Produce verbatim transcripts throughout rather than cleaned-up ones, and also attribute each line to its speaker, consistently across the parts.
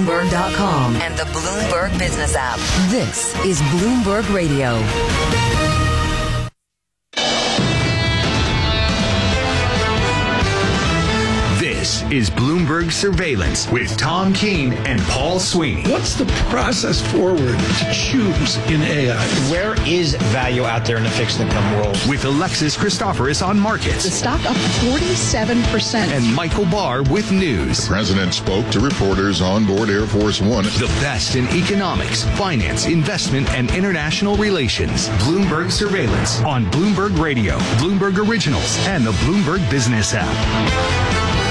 Speaker 1: Bloomberg dot com and the Bloomberg Business app. This is Bloomberg Radio.
Speaker 2: This is Bloomberg Surveillance with Tom Keene and Paul Sweeney.
Speaker 3: What's the process forward to choose in A I?
Speaker 4: Where is value out there in the fixed income world?
Speaker 2: With Alexis Christoforous on markets.
Speaker 5: The stock up forty-seven percent.
Speaker 2: And Michael Barr with news.
Speaker 6: The president spoke to reporters on board Air Force One.
Speaker 2: The best in economics, finance, investment, and international relations. Bloomberg Surveillance on Bloomberg Radio, Bloomberg Originals, and the Bloomberg Business app.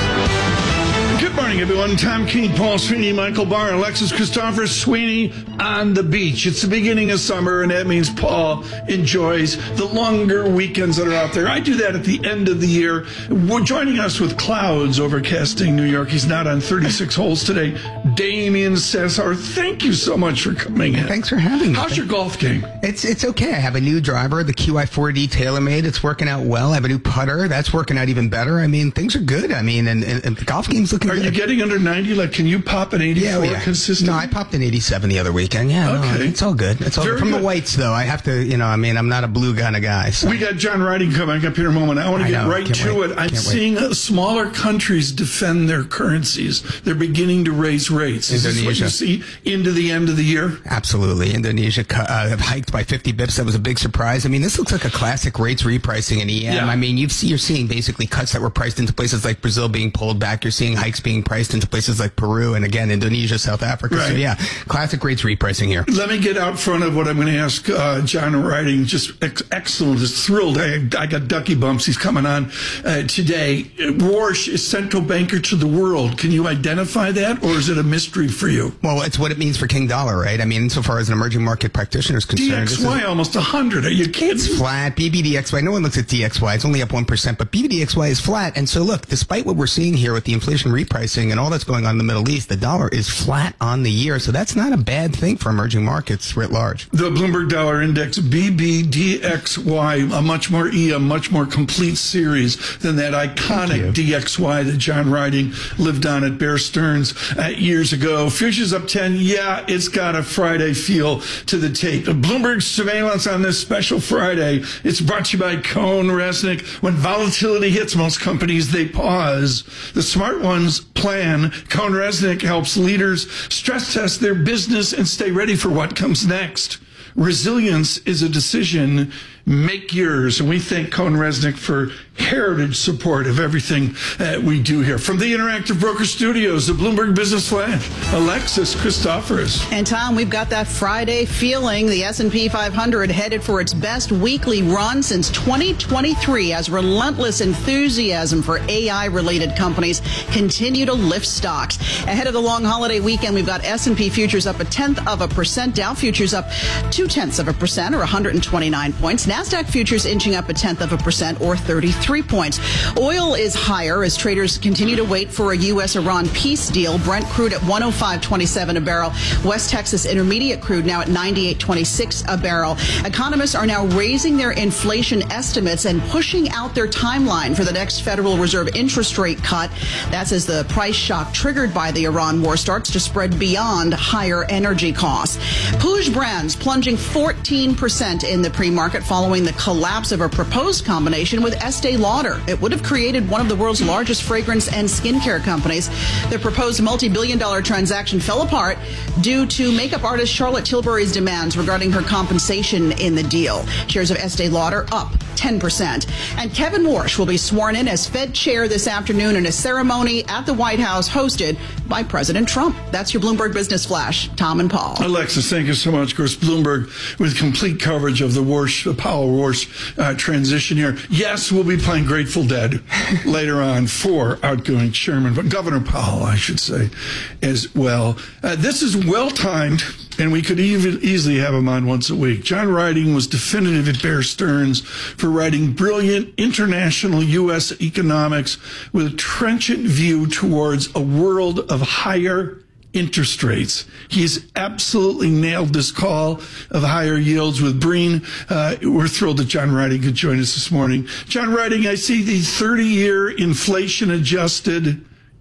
Speaker 3: Good morning, everyone. Tom Keene, Paul Sweeney, Michael Barr, Alexis Christoforous, Sweeney on the beach. It's the beginning of summer, and that means Paul enjoys the longer weekends that are out there. I do that at the end of the year. We're joining us with clouds overcasting New York. He's not on thirty-six holes today. Damian Sassower, thank you so much for coming in.
Speaker 7: Thanks for having me.
Speaker 3: How's your golf game?
Speaker 7: It's it's okay. I have a new driver, the Q I four D TaylorMade. It's working out well. I have a new putter. That's working out even better. I mean, things are good. I mean, and, and, and the golf game's looking
Speaker 3: Are
Speaker 7: good.
Speaker 3: you getting under ninety? Like, can you pop an eighty-four
Speaker 7: yeah, yeah.
Speaker 3: consistently?
Speaker 7: No, I popped an eighty-seven the other weekend. Yeah,
Speaker 3: okay.
Speaker 7: No, it's all good. It's all
Speaker 3: Very
Speaker 7: good. From
Speaker 3: good.
Speaker 7: the whites, though. I have to, you know, I mean, I'm not a blue kind of guy. So.
Speaker 3: We got John Riding coming up here in a moment. I want to
Speaker 7: I
Speaker 3: get
Speaker 7: know.
Speaker 3: right
Speaker 7: Can't
Speaker 3: to
Speaker 7: wait.
Speaker 3: it. I'm
Speaker 7: Can't
Speaker 3: seeing uh, smaller countries defend their currencies. They're beginning to raise rates. Is this what you see into the end of the year?
Speaker 7: Absolutely. Indonesia uh, have hiked by fifty bips. That was a big surprise. I mean, this looks like a classic rates repricing in E M.
Speaker 3: Yeah.
Speaker 7: I mean, you've see, you're seeing basically cuts that were priced into places like Brazil being pulled back. You're seeing hikes being priced into places like Peru and, again, Indonesia, South Africa.
Speaker 3: Right.
Speaker 7: So, yeah, classic rates repricing here.
Speaker 3: Let me get out front of what I'm going to ask uh, John Riding. Just ex- excellent. Just thrilled. I, I got ducky bumps. He's coming on uh, today. Warsh is central banker to the world. Can you identify that, or is it a mystery for you?
Speaker 7: Well, it's what it means for King Dollar, right? I mean, insofar as an emerging market practitioner is concerned.
Speaker 3: D X Y
Speaker 7: is,
Speaker 3: almost one hundred. Are you kidding?
Speaker 7: It's flat. B B D X Y. No one looks at D X Y. It's only up one percent, but B B D X Y is flat. And so, look, despite what we're seeing here with the inflation repricing and all that's going on in the Middle East, the dollar is flat on the year. So that's not a bad thing for emerging markets writ large.
Speaker 3: The Bloomberg Dollar Index, B B D X Y, a much more E, a much more complete series than that iconic D X Y that John Riding lived on at Bear Stearns uh, years ago. Futures up ten. Yeah, it's got a Friday feel to the tape. The Bloomberg Surveillance on this special Friday. It's brought to you by Cohn Resnick. When volatility hits most companies, they pause. The smart ones plan. Cohn Resnick helps leaders stress test their business and stay ready for what comes next. Resilience is a decision. Make yours. And we thank Cohn Resnick for heritage support of everything uh, we do here. From the Interactive Broker Studios, the Bloomberg Business Flash, Alexis Christoforous.
Speaker 5: And Tom, we've got that Friday feeling. The S and P five hundred headed for its best weekly run since twenty twenty-three as relentless enthusiasm for A I-related companies continue to lift stocks. Ahead of the long holiday weekend, we've got S and P futures up a tenth of a percent, Dow futures up two tenths of a percent, or one hundred twenty-nine points. NASDAQ futures inching up a tenth of a percent, or thirty-three points. Oil is higher as traders continue to wait for a U S Iran peace deal. Brent crude at one oh five twenty-seven a barrel. West Texas Intermediate crude now at ninety-eight twenty-six a barrel. Economists are now raising their inflation estimates and pushing out their timeline for the next Federal Reserve interest rate cut. That's as the price shock triggered by the Iran war starts to spread beyond higher energy costs. Puig brands plunging fourteen percent in the pre-market following the collapse of a proposed combination with Estee Lauder. It would have created one of the world's largest fragrance and skincare companies. The proposed multi-billion dollar transaction fell apart due to makeup artist Charlotte Tilbury's demands regarding her compensation in the deal. Shares of Estee Lauder up ten percent. And Kevin Warsh will be sworn in as Fed chair this afternoon in a ceremony at the White House hosted by President Trump. That's your Bloomberg Business Flash. Tom and Paul.
Speaker 3: Alexis, thank you so much. Of course, Bloomberg with complete coverage of the Warsh, the Powell Warsh uh, transition here. Yes, we'll be playing Grateful Dead later on for outgoing chairman, but Governor Powell, I should say, as well. Uh, this is well-timed, and we could even easily have him on once a week. John Riding was definitive at Bear Stearns for writing brilliant international U S economics with a trenchant view towards a world of higher interest rates. He's absolutely nailed this call of higher yields with Breen. Uh, we're thrilled that John Riding could join us this morning. John Riding, I see the thirty-year inflation-adjusted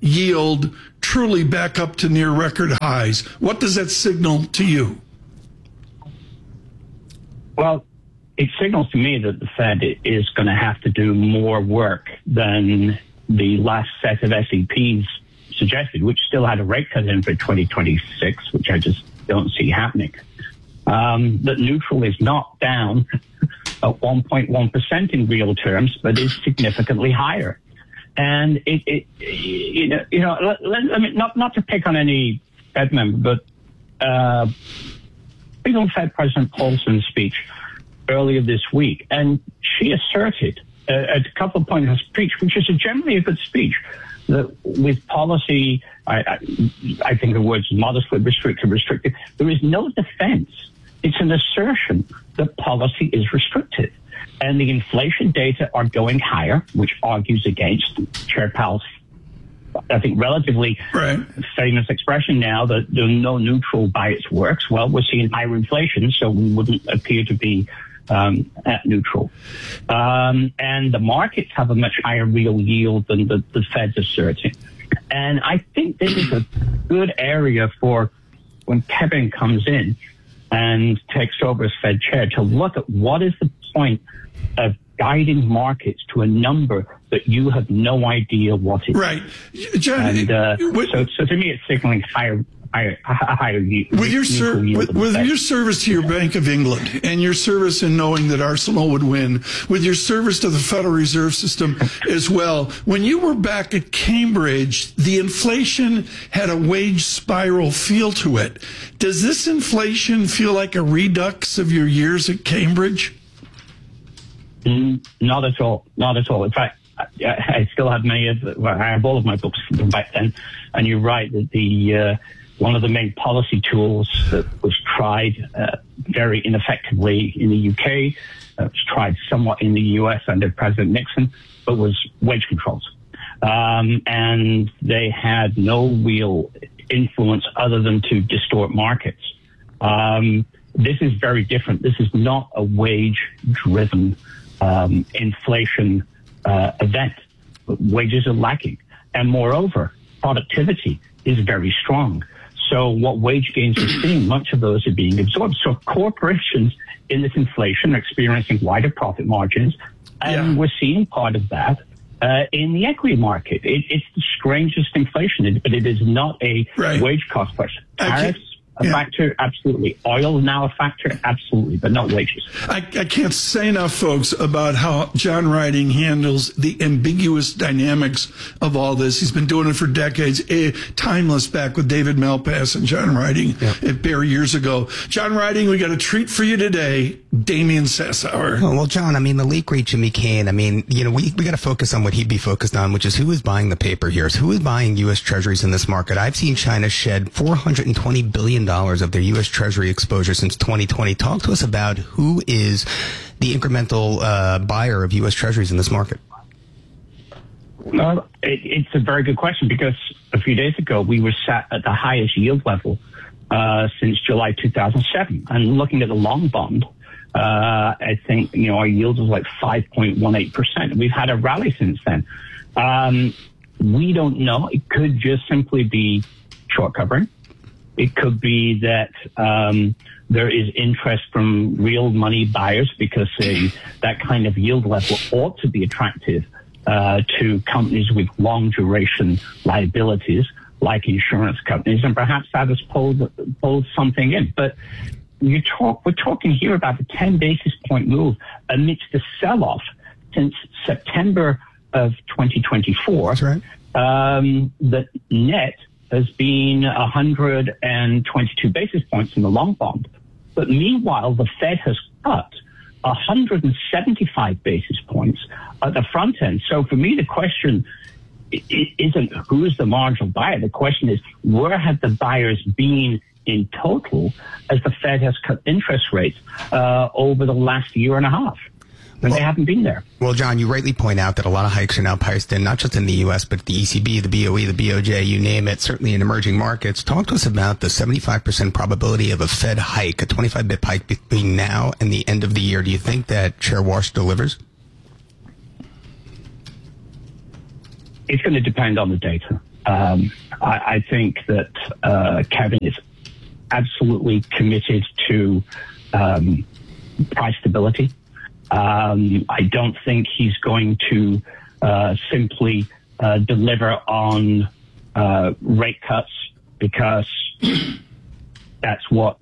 Speaker 3: yield truly back up to near record highs? What does that signal to you?
Speaker 8: Well, it signals to me that the Fed is going to have to do more work than the last set of S E Ps suggested, which still had a rate cut in for twenty twenty-six, which I just don't see happening. Um, that neutral is not down at one point one percent in real terms, but is significantly higher. And it, it you know, you know, let, let, I mean, not not to pick on any Fed member, but uh, big old Fed President Paulson's speech earlier this week, and she asserted uh, at a couple of points in her speech, which is a generally a good speech, that with policy, I, I, I think the words modestly restricted, restricted, there is no defense. It's an assertion that policy is restricted. And the inflation data are going higher, which argues against Chair Powell's, I think, relatively
Speaker 3: right.
Speaker 8: famous expression now that there's no neutral by its works. Well, we're seeing higher inflation, so we wouldn't appear to be um, at neutral. Um, and the markets have a much higher real yield than the, the Fed's asserting. And I think this is a good area for when Kevin comes in and takes over as Fed chair to look at what is the point of guiding markets to a number that you have no idea what it is.
Speaker 3: Right. John,
Speaker 8: and, uh,
Speaker 3: what,
Speaker 8: so, so to me, it's signaling higher, higher, higher yield.
Speaker 3: With your, ser- with, with your service to your Bank of England and your service in knowing that Arsenal would win, with your service to the Federal Reserve System as well, when you were back at Cambridge, the inflation had a wage spiral feel to it. Does this inflation feel like a redux of your years at Cambridge?
Speaker 8: Mm, not at all. Not at all. In fact, I, I still have many of, well, I have all of my books from back then. And you're right that the, uh, one of the main policy tools that was tried, uh, very ineffectively in the U K, uh, was tried somewhat in the U S under President Nixon, but was wage controls. Um, and they had no real influence other than to distort markets. Um, this is very different. This is not a wage driven Um, inflation uh, event. Wages are lacking. And moreover, productivity is very strong. So what wage gains are seeing, much of those are being absorbed. So corporations in this inflation are experiencing wider profit margins. And yeah. we're seeing part of that uh, in the equity market. It, it's the strangest inflation, but it is not a right. wage cost question. Tariffs, a yeah. factor, absolutely. Oil now a factor, absolutely, but not wages.
Speaker 3: I, I can't say enough, folks, about how John Riding handles the ambiguous dynamics of all this. He's been doing it for decades. A, timeless back with David Malpass and John Riding yeah. at Bear years ago. John Riding, we got a treat for you today. Damian Sassower.
Speaker 7: Oh, well, John, I mean, the late great Jimmy Kane, I mean, you know, we, we got to focus on what he'd be focused on, which is who is buying the paper here. So who is buying U S Treasuries in this market? I've seen China shed four hundred twenty billion dollars of their U S Treasury exposure since twenty twenty. Talk to us about who is the incremental uh, buyer of U S Treasuries in this market.
Speaker 8: Well, it, it's a very good question because a few days ago we were sat at the highest yield level uh, since July two thousand seven. And looking at the long bond, uh, I think, you know, our yield was like five point one eight percent. We've had a rally since then. Um, we don't know. It could just simply be short covering. It could be that um, there is interest from real money buyers because they, that kind of yield level ought to be attractive uh, to companies with long duration liabilities like insurance companies, and perhaps that has pulled, pulled something in. But you talk, we're talking here about a ten basis point move amidst the sell-off since September of twenty twenty-four.
Speaker 7: That's right.
Speaker 8: Um, the net has been one hundred twenty-two basis points in the long bond. But meanwhile, the Fed has cut one hundred seventy-five basis points at the front end. So for me, the question isn't who is the marginal buyer. The question is, where have the buyers been in total as the Fed has cut interest rates uh, over the last year and a half? And well, they haven't been there.
Speaker 7: Well, John, you rightly point out that a lot of hikes are now priced in, not just in the U S, but the E C B, the B O E, the B O J, you name it, certainly in emerging markets. Talk to us about the seventy-five percent probability of a Fed hike, a twenty-five bip hike between now and the end of the year. Do you think that Chair Warsh delivers?
Speaker 8: It's going to depend on the data. Um, I, I think that uh, Kevin is absolutely committed to um, price stability. Um, I don't think he's going to uh, simply uh, deliver on uh, rate cuts because that's what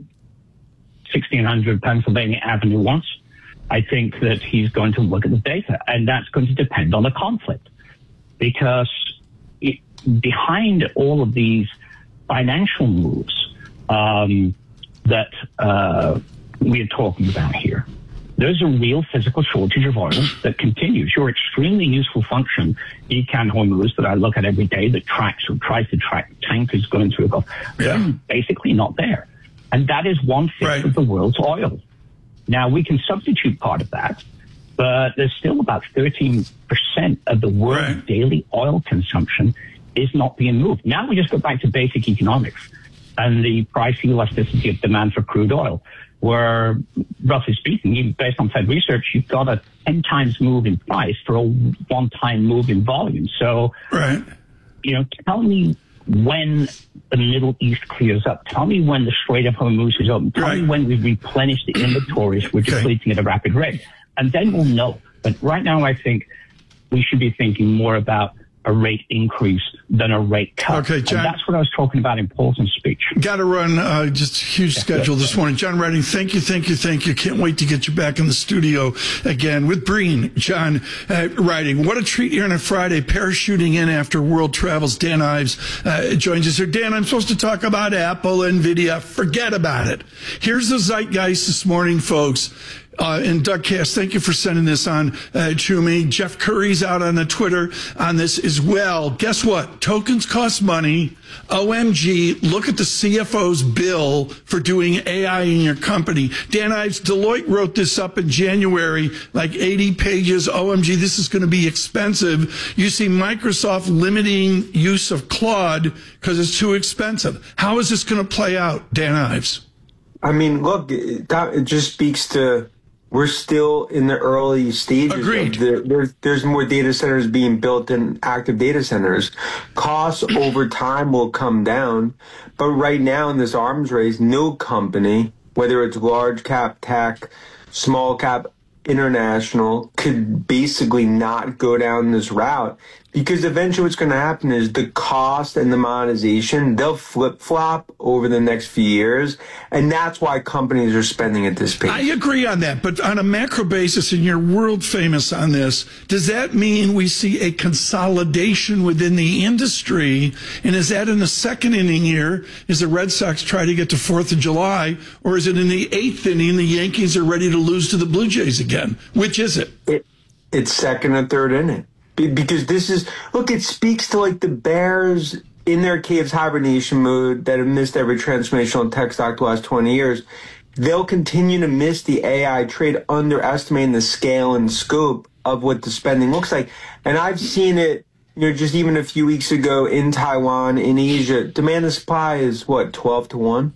Speaker 8: sixteen hundred Pennsylvania Avenue wants. I think that he's going to look at the data, and that's going to depend on the conflict, because it, behind all of these financial moves um, that uh, we are talking about here, there's a real physical shortage of oil that continues. Your extremely useful function, E C A N Hormuz, that I look at every day, that tracks or tries to track tankers going through the Gulf,
Speaker 3: yeah.
Speaker 8: they're basically not there. And that is one-fifth
Speaker 3: right.
Speaker 8: of the world's oil. Now, we can substitute part of that, but there's still about thirteen percent of the world's
Speaker 3: right.
Speaker 8: daily oil consumption is not being moved. Now we just go back to basic economics and the price elasticity of demand for crude oil, where, roughly speaking, even based on Fed research, you've got a ten times move in price for a one-time move in volume. So,
Speaker 3: right.
Speaker 8: you know, tell me when the Middle East clears up. Tell me when the Strait of Hormuz is open. Tell
Speaker 3: right.
Speaker 8: me when we replenish the inventories, which
Speaker 3: okay.
Speaker 8: are depleting at a rapid rate. And then we'll know. But right now, I think we should be thinking more about a rate increase than a rate cut.
Speaker 3: Okay, John.
Speaker 8: And that's what I was talking about in Paulson's speech.
Speaker 3: Got to run, uh, just a huge yeah, schedule yeah, this morning. John Riding, thank you, thank you, thank you. Can't wait to get you back in the studio again with Breen. John uh, Riding. What a treat here on a Friday, parachuting in after World Travels. Dan Ives uh, joins us here. Dan, I'm supposed to talk about Apple, NVIDIA. Forget about it. Here's the zeitgeist this morning, folks. Uh, and Doug Cass, thank you for sending this on uh, to me. Jeff Curry's out on the Twitter on this as well. Guess what? Tokens cost money. O M G, look at the C F O's bill for doing A I in your company. Dan Ives, Deloitte wrote this up in January, like eighty pages. O M G, this is going to be expensive. You see Microsoft limiting use of Claude because it's too expensive. How is this going to play out, Dan Ives?
Speaker 9: I mean, look, that it just speaks to we're still in the early stages.
Speaker 3: Agreed.
Speaker 9: Of the, there's, there's more data centers being built than active data centers. Costs over time will come down. But right now in this arms race, no company, whether it's large cap tech, small cap international, could basically not go down this route. Because eventually what's going to happen is the cost and the monetization, they'll flip-flop over the next few years. And that's why companies are spending at this pace.
Speaker 3: I agree on that. But on a macro basis, and you're world famous on this, does that mean we see a consolidation within the industry? And is that in the second inning here, as the Red Sox try to get to fourth of July? Or is it in the eighth inning, the Yankees are ready to lose to the Blue Jays again? Which is it?
Speaker 9: it it's second and third inning. Because this is, look, it speaks to like the bears in their caves hibernation mode that have missed every transformational tech stock the last twenty years. They'll continue to miss the A I trade, underestimating the scale and scope of what the spending looks like. And I've seen it, you know, just even a few weeks ago in Taiwan, in Asia, demand and supply is what, twelve to one?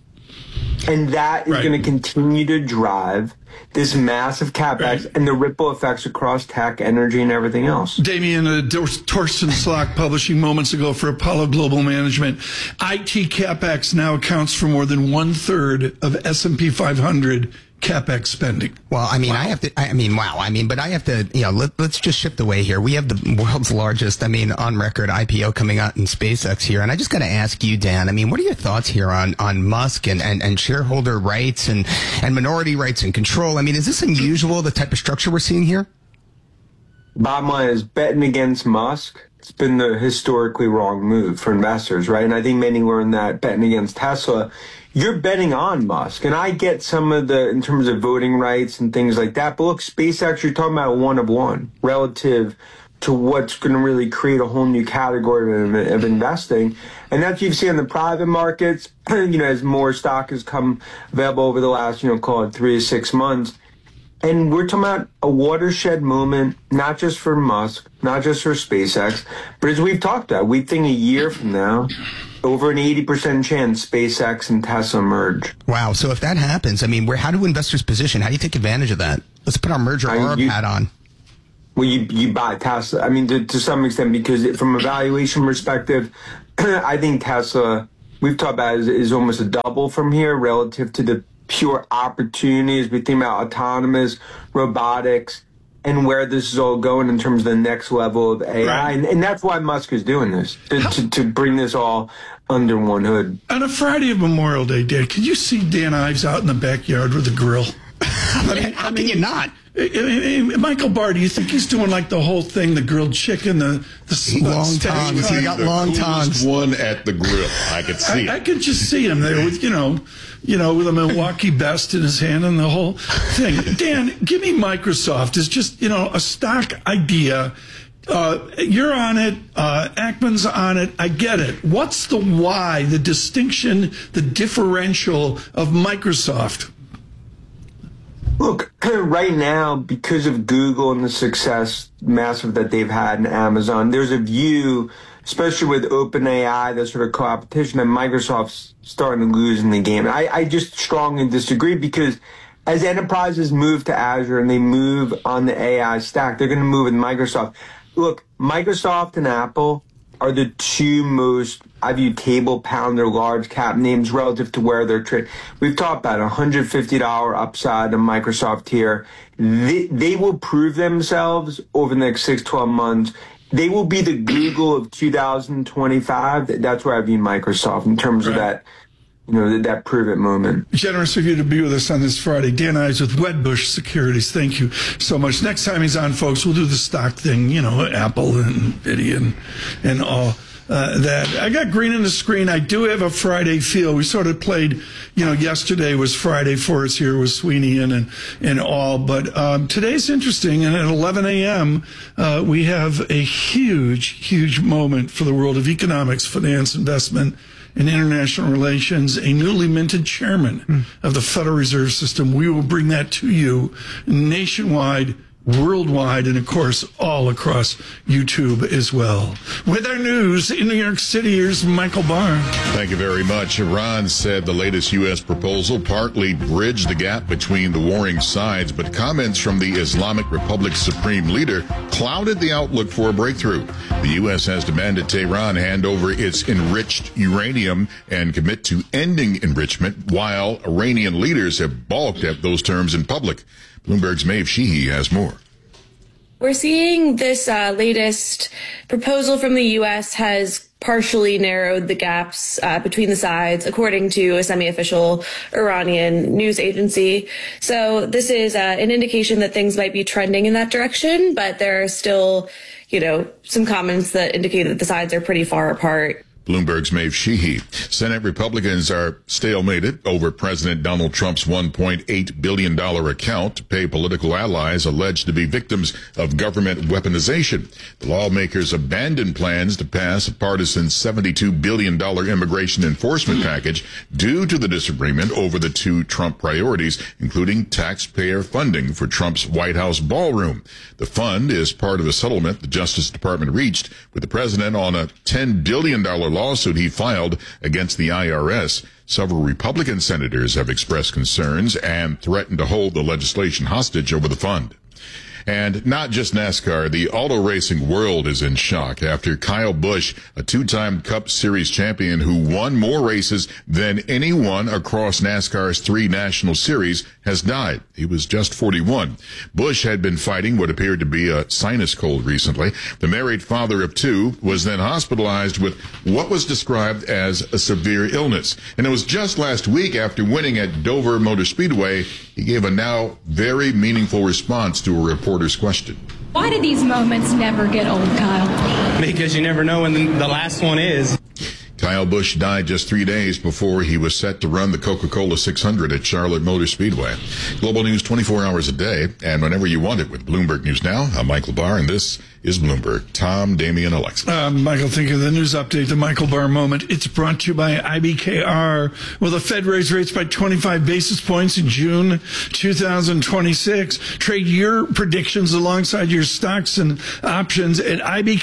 Speaker 9: And that is right. going to continue to drive this massive capex right. and the ripple effects across tech, energy, and everything else.
Speaker 3: Damien, uh, Torsten Slok publishing moments ago for Apollo Global Management. I T capex now accounts for more than one third of S and P five hundred capex spending.
Speaker 7: Well, I mean,
Speaker 3: wow.
Speaker 7: I have to, I mean, wow. I mean, but I have to, you know, let, let's just shift away here. We have the world's largest, I mean, on record I P O coming out in SpaceX here. And I just got to ask you, Dan, I mean, what are your thoughts here on, on Musk and, and, and shareholder rights and, and minority rights and control? I mean, is this unusual, the type of structure we're seeing here?
Speaker 9: Bottom line is betting against Musk. It's been the historically wrong move for investors, right? And I think many learned that betting against Tesla. You're betting on Musk. And I get some of the, in terms of voting rights and things like that. But look, SpaceX, you're talking about a one of one relative to what's going to really create a whole new category of, of investing. And that's what you've seen in the private markets, you know, as more stock has come available over the last, you know, call it three to six months. And we're talking about a watershed moment, not just for Musk, not just for SpaceX, but as we've talked about, we think a year from now, over an eighty percent chance SpaceX and Tesla merge.
Speaker 7: Wow. So if that happens, I mean, where, how do investors position? How do you take advantage of that? Let's put our merger I, orb you, hat on.
Speaker 9: Well, you, you buy Tesla. I mean, to, to some extent, because it, from a valuation perspective, I think Tesla, we've talked about, is, is almost a double from here relative to the pure opportunities. We think about autonomous robotics and where this is all going in terms of the next level of A I. Right. And, and that's why Musk is doing this, to, to, to bring this all under one hood.
Speaker 3: On a Friday of Memorial Day, Dan, can you see Dan Ives out in the backyard with a grill?
Speaker 7: I mean, how I mean, can you not?
Speaker 3: Michael Barr, do you think he's doing like the whole thing, the grilled chicken, the, the
Speaker 7: long tongs? He got long tongs.
Speaker 6: One at the grill. I could see
Speaker 3: I,
Speaker 6: it.
Speaker 3: I could just see him there with, you know, you know, with a Milwaukee Best in his hand and the whole thing. Dan, give me Microsoft. It's just, you know, a stock idea. Uh, you're on it. Uh, Ackman's on it. I get it. What's the why, the distinction, the differential of Microsoft?
Speaker 9: Look, right now, because of Google and the success massive that they've had in Amazon, there's a view, especially with OpenAI, that sort of competition, that Microsoft's starting to lose in the game. I, I just strongly disagree, because as enterprises move to Azure and they move on the A I stack, they're going to move with Microsoft. Look, Microsoft and Apple are the two most, I view, table pounder large cap names relative to where they're trading. We've talked about one hundred fifty dollars upside of Microsoft here. They, they will prove themselves over the next six, twelve months. They will be the Google of two thousand twenty-five. That's where I view Microsoft in terms right. of that, you know, that, that prove it moment.
Speaker 3: Generous of you to be with us on this Friday. Dan Ives with Wedbush Securities. Thank you so much. Next time he's on, folks, we'll do the stock thing, you know, Apple and Nvidia and, and all uh, that. I got green on the screen. I do have a Friday feel. We sort of played, you know, yesterday was Friday for us here with Sweeney and, and, and all. But um, today's interesting. And at eleven a.m., uh, we have a huge, huge moment for the world of economics, finance, investment, in international relations, a newly minted chairman mm. of the Federal Reserve System. We will bring that to you nationwide, worldwide, and of course, all across YouTube as well. With our news in New York City, here's Michael Barr.
Speaker 6: Thank you very much. Iran said the latest U S proposal partly bridged the gap between the warring sides, but comments from the Islamic Republic's supreme leader clouded the outlook for a breakthrough. The U S has demanded Tehran hand over its enriched uranium and commit to ending enrichment, while Iranian leaders have balked at those terms in public. Bloomberg's Maeve Sheehy has more.
Speaker 10: We're seeing this uh, latest proposal from the U S has partially narrowed the gaps uh, between the sides, according to a semi-official Iranian news agency. So this is uh, an indication that things might be trending in that direction, but there are still, you know, some comments that indicate that the sides are pretty far apart.
Speaker 6: Bloomberg's Maeve Sheehy. Senate Republicans are stalemated over President Donald Trump's one point eight billion dollars account to pay political allies alleged to be victims of government weaponization. The lawmakers abandoned plans to pass a partisan seventy-two billion dollars immigration enforcement package due to the disagreement over the two Trump priorities, including taxpayer funding for Trump's White House ballroom. The fund is part of a settlement the Justice Department reached with the president on a ten billion dollars lawsuit he filed against the I R S. Several Republican senators have expressed concerns and threatened to hold the legislation hostage over the fund. And not just NASCAR, the auto racing world is in shock after Kyle Busch, a two-time Cup Series champion who won more races than anyone across NASCAR's three national series, has died. He was just forty-one. Busch had been fighting what appeared to be a sinus cold recently. The married father of two was then hospitalized with what was described as a severe illness. And it was just last week, after winning at Dover Motor Speedway, he gave a now very meaningful response to a reporter's question.
Speaker 11: Why do these moments never get old, Kyle?
Speaker 12: Because you never know when the last one is.
Speaker 6: Kyle Busch died just three days before he was set to run the Coca-Cola six hundred at Charlotte Motor Speedway. Global news twenty-four hours a day, and whenever you want it with Bloomberg News Now. I'm Michael Barr, and this is Bloomberg. Tom, Damian, Alexa.
Speaker 3: Uh, Michael, thank you. The news update, the Michael Barr moment. It's brought to you by I B K R. Will the Fed raise rates by twenty-five basis points in June two thousand twenty-six? Trade your predictions alongside your stocks and options at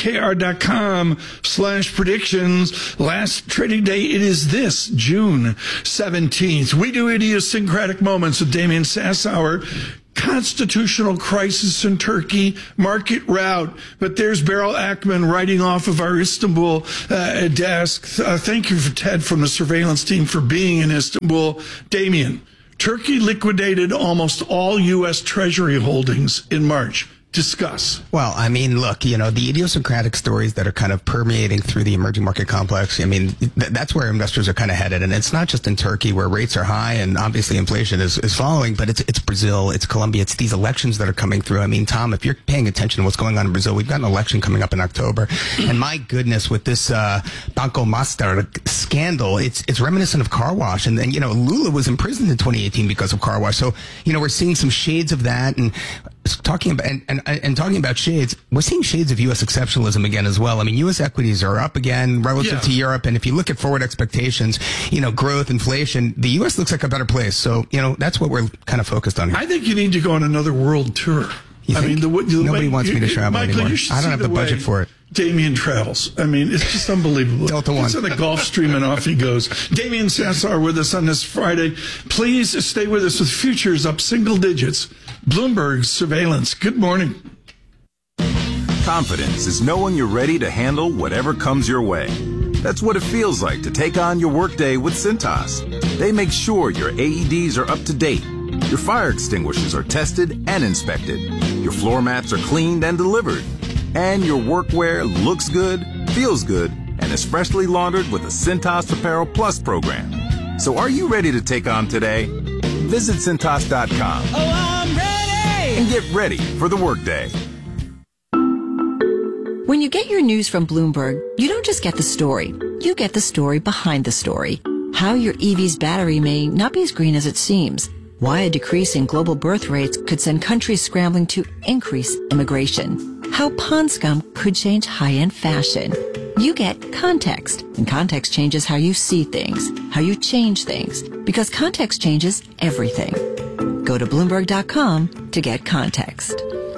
Speaker 3: ibkr.com slash predictions. Last trading day, it is this June seventeenth. We do idiosyncratic moments with Damian Sassower. constitutional crisis in Turkey, market rout. But there's Beryl Ackman writing off of our Istanbul uh, desk. Uh, thank you, for Ted, from the surveillance team, for being in Istanbul. Damien, Turkey liquidated almost all U S Treasury holdings in March. Discuss.
Speaker 7: Well, I mean, look, you know, the idiosyncratic stories that are kind of permeating through the emerging market complex, I mean, th- that's where investors are kind of headed. And it's not just in Turkey, where rates are high and obviously inflation is, is following, but it's it's Brazil, it's Colombia, it's these elections that are coming through. I mean, Tom, if you're paying attention to what's going on in Brazil, we've got an election coming up in October. And my goodness, with this uh, Banco Master scandal, it's it's reminiscent of car wash. And then, you know, Lula was imprisoned in twenty eighteen because of car wash. So, you know, we're seeing some shades of that. And talking about and, and and talking about shades, we're seeing shades of U S exceptionalism again as well. I mean, U S equities are up again relative yeah. to Europe, and if you look at forward expectations, you know, growth, inflation, the U S looks like a better place. So, you know, that's what we're kind of focused on here.
Speaker 3: I think you need to go on another world tour.
Speaker 7: You
Speaker 3: I
Speaker 7: think?
Speaker 3: mean, the, the
Speaker 7: nobody
Speaker 3: way,
Speaker 7: wants
Speaker 3: you,
Speaker 7: me to travel
Speaker 3: Michael,
Speaker 7: anymore.
Speaker 3: You
Speaker 7: I don't have the,
Speaker 3: the
Speaker 7: budget for it.
Speaker 3: Damien travels. I mean, it's just unbelievable.
Speaker 7: Delta One.
Speaker 3: It's on the Gulf Stream and off he goes. Damien Sassar with us on this Friday. Please stay with us with futures up single digits. Bloomberg Surveillance. Good morning.
Speaker 13: Confidence is knowing you're ready to handle whatever comes your way. That's what it feels like to take on your workday with Cintas. They make sure your A E Ds are up to date, your fire extinguishers are tested and inspected, your floor mats are cleaned and delivered, and your workwear looks good, feels good, and is freshly laundered with the Cintas Apparel Plus program. So are you ready to take on today? Visit Cintas dot com.
Speaker 14: Oh, I'm ready!
Speaker 13: And get ready for the workday.
Speaker 15: When you get your news from Bloomberg, you don't just get the story. You get the story behind the story. How your E V's battery may not be as green as it seems. Why a decrease in global birth rates could send countries scrambling to increase immigration. How pond scum could change high-end fashion. You get context, and context changes how you see things, how you change things, because context changes everything. Go to Bloomberg dot com to get context.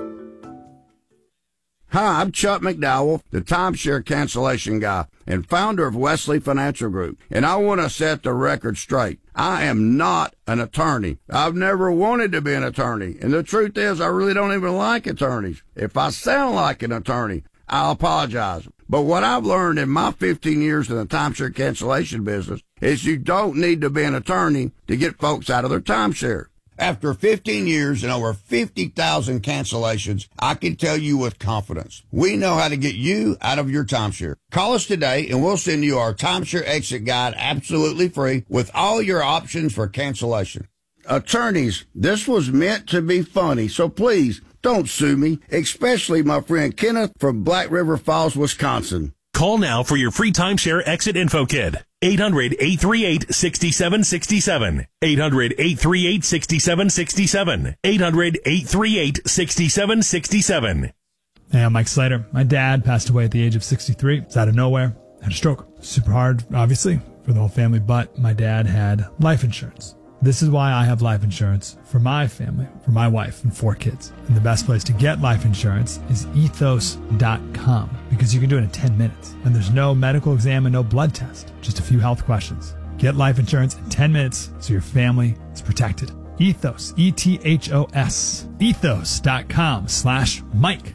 Speaker 16: Hi, I'm Chuck McDowell, the timeshare cancellation guy and founder of Wesley Financial Group, and I want to set the record straight. I am not an attorney. I've never wanted to be an attorney, and the truth is I really don't even like attorneys. If I sound like an attorney, I'll apologize. But what I've learned in my fifteen years in the timeshare cancellation business is you don't need to be an attorney to get folks out of their timeshare. After fifteen years and over fifty thousand cancellations, I can tell you with confidence, we know how to get you out of your timeshare. Call us today and we'll send you our timeshare exit guide absolutely free with all your options for cancellation. Attorneys, this was meant to be funny, so please don't sue me, especially my friend Kenneth from Black River Falls, Wisconsin.
Speaker 17: Call now for your free timeshare exit info kit. eight hundred, eight three eight, six seven six seven. eight hundred, eight three eight, six seven six seven. eight hundred, eight three eight, six seven six seven.
Speaker 18: Hey, I'm Mike Slater. My dad passed away at the age of sixty-three. It's out of nowhere. Had a stroke. Super hard, obviously, for the whole family, but my dad had life insurance. This is why I have life insurance for my family, for my wife and four kids. And the best place to get life insurance is ethos dot com because you can do it in ten minutes. And there's no medical exam and no blood test, just a few health questions. Get life insurance in ten minutes so your family is protected. Ethos, E T H O S, ethos dot com slash Mike.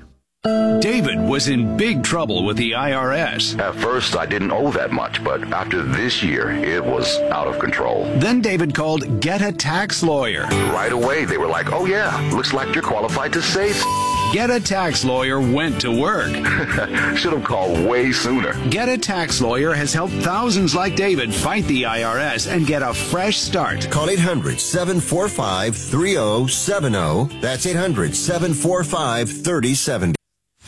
Speaker 2: David was in big trouble with the I R S.
Speaker 19: At first, I didn't owe that much, but after this year, it was out of control.
Speaker 2: Then David called Get a Tax Lawyer.
Speaker 19: Right away, they were like, oh yeah, looks like you're qualified to save.
Speaker 2: Get a Tax Lawyer went to work.
Speaker 19: Should have called way sooner.
Speaker 2: Get a Tax Lawyer has helped thousands like David fight the I R S and get a fresh start.
Speaker 20: Call eight hundred, seven four five, three oh seven oh. That's eight hundred, seven four five, three oh seven oh.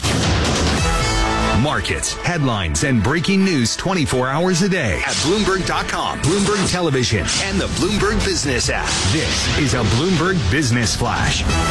Speaker 2: Markets, headlines, and breaking news twenty-four hours a day at Bloomberg dot com, Bloomberg Television, and the Bloomberg Business app. This is a Bloomberg Business Flash.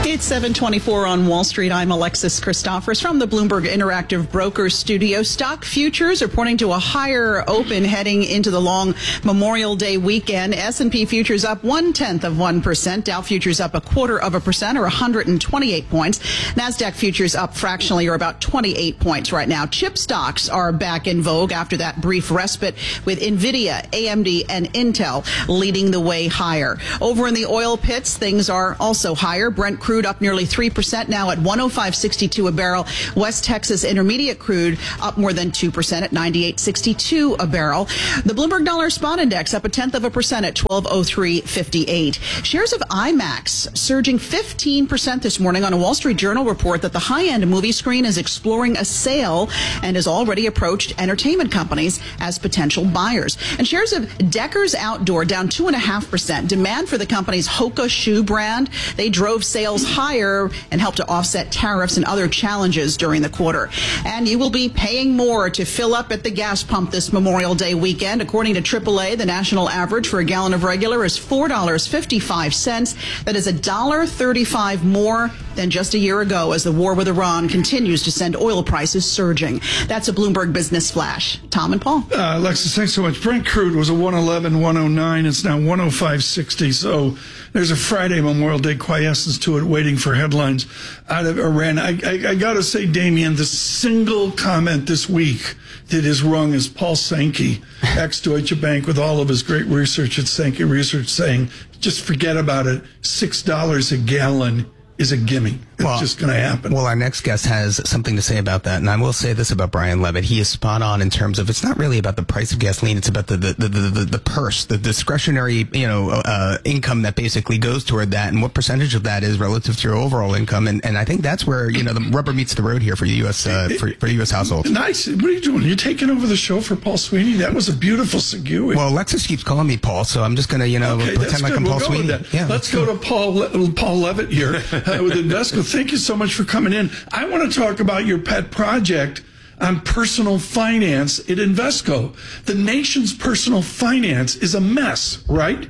Speaker 5: It's seven twenty-four on Wall Street. I'm Alexis Christophers from the Bloomberg Interactive Brokers Studio. Stock futures are pointing to a higher open heading into the long Memorial Day weekend. S and P futures up one-tenth of one percent. Dow futures up a quarter of a percent, or one hundred twenty-eight points. NASDAQ futures up fractionally, or about twenty-eight points right now. Chip stocks are back in vogue after that brief respite, with NVIDIA, A M D, and Intel leading the way higher. Over in the oil pits, things are also higher. Brent crude up nearly three percent now at one oh five sixty-two a barrel. West Texas Intermediate crude up more than two percent at ninety-eight sixty-two a barrel. The Bloomberg Dollar Spot Index up a tenth of a percent at twelve oh three fifty-eight. Shares of IMAX surging fifteen percent this morning on a Wall Street Journal report that the high-end movie screen is exploring a sale and has already approached entertainment companies as potential buyers. And shares of Deckers Outdoor down two point five percent. Demand for the company's Hoka shoe brand, they drove sales higher and helped to offset tariffs and other challenges during the quarter. And you will be paying more to fill up at the gas pump this Memorial Day weekend. According to triple A, the national average for a gallon of regular is four dollars and fifty-five cents. That is one dollar thirty-five more than just a year ago, as the war with Iran continues to send oil prices surging. That's a Bloomberg Business Flash. Tom and Paul.
Speaker 3: Uh, Alexis, thanks so much. Brent crude was a one eleven, one oh nine. It's now one oh five sixty. So there's a Friday Memorial Day quiescence to it, waiting for headlines out of Iran. I, I, I got to say, Damien, the single comment this week that is wrong is Paul Sankey, ex-Deutsche Bank, with all of his great research at Sankey Research, saying, just forget about it. six dollars a gallon is a gimme. It's well, just going to happen.
Speaker 7: Well, our next guest has something to say about that. And I will say this about Brian Levitt. He is spot on in terms of, it's not really about the price of gasoline. It's about the, the, the, the, the purse, the discretionary, you know, uh, income that basically goes toward that, and what percentage of that is relative to your overall income. And, and I think that's where, you know, the rubber meets the road here for U S, uh, for, for U S households.
Speaker 3: Nice. What are you doing? You're taking over the show for Paul Sweeney? That was a beautiful segue.
Speaker 7: Well, Alexis keeps calling me Paul, so I'm just going to, you know,
Speaker 3: okay,
Speaker 7: pretend like I'm
Speaker 3: we'll
Speaker 7: Paul Sweeney.
Speaker 3: Yeah, let's, let's go, go to Paul, Le- Paul Levitt here uh, with Invesco. Thank you so much for coming in. I want to talk about your pet project on personal finance at Invesco. The nation's personal finance is a mess, right?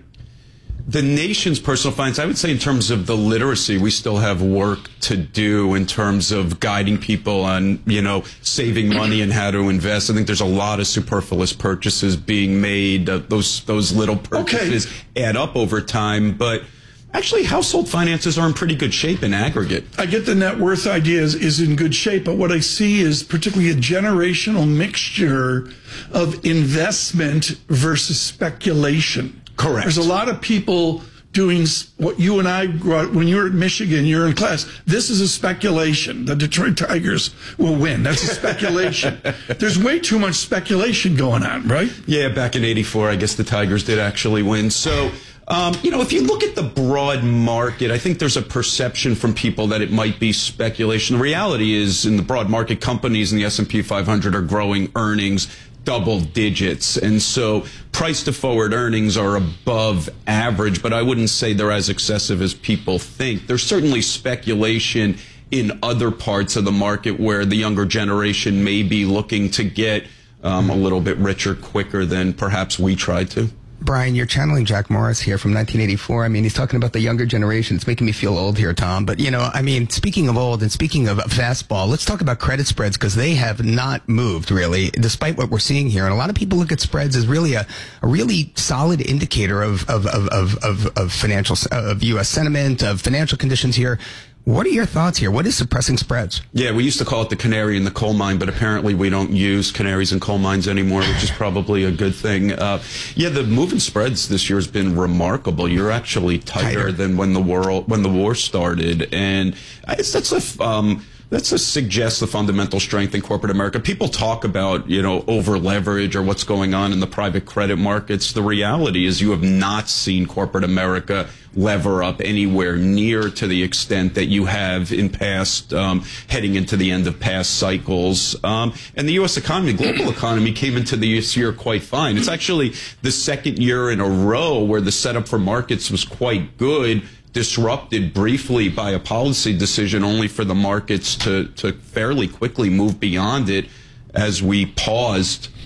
Speaker 21: The nation's personal finance, I would say in terms of the literacy, we still have work to do in terms of guiding people on, you know, saving money and how to invest. I think there's a lot of superfluous purchases being made. Uh, those those little purchases okay. add up over time, but actually, household finances are in pretty good shape in aggregate.
Speaker 3: I get the net worth idea is, is in good shape, but what I see is particularly a generational mixture of investment versus speculation.
Speaker 21: Correct.
Speaker 3: There's a lot of people doing what you and I, when you were at Michigan, you're in class. This is a speculation. The Detroit Tigers will win. That's a speculation. There's way too much speculation going on, right?
Speaker 21: Yeah, back in eighty-four, I guess the Tigers did actually win. So, Um, you know, if you look at the broad market, I think there's a perception from people that it might be speculation. The reality is, in the broad market, companies in the S and P five hundred are growing earnings double digits. And so price to forward earnings are above average, but I wouldn't say they're as excessive as people think. There's certainly speculation in other parts of the market where the younger generation may be looking to get um, a little bit richer quicker than perhaps we tried to.
Speaker 7: Brian, you're channeling Jack Morris here from nineteen eighty-four. I mean, he's talking about the younger generation. It's making me feel old here, Tom. But, you know, I mean, speaking of old and speaking of fastball, let's talk about credit spreads, because they have not moved, really, despite what we're seeing here. And a lot of people look at spreads as really a, a really solid indicator of, of, of, of, of, of financial, of U S sentiment, of financial conditions here. What are your thoughts here? What is suppressing spreads?
Speaker 21: Yeah, we used to call it the canary in the coal mine, but apparently we don't use canaries in coal mines anymore, which is probably a good thing. Uh, yeah, the move in spreads this year has been remarkable. You're actually tighter, tighter. than when the world when the war started, and it's, that's a um, That's a suggests the fundamental strength in corporate America. People talk about, you know, over leverage or what's going on in the private credit markets. The reality is you have not seen corporate America lever up anywhere near to the extent that you have in past, um, heading into the end of past cycles. Um, and the U S economy, global economy, came into this year quite fine. It's actually the second year in a row where the setup for markets was quite good, disrupted briefly by a policy decision, only for the markets to, to fairly quickly move beyond it as we paused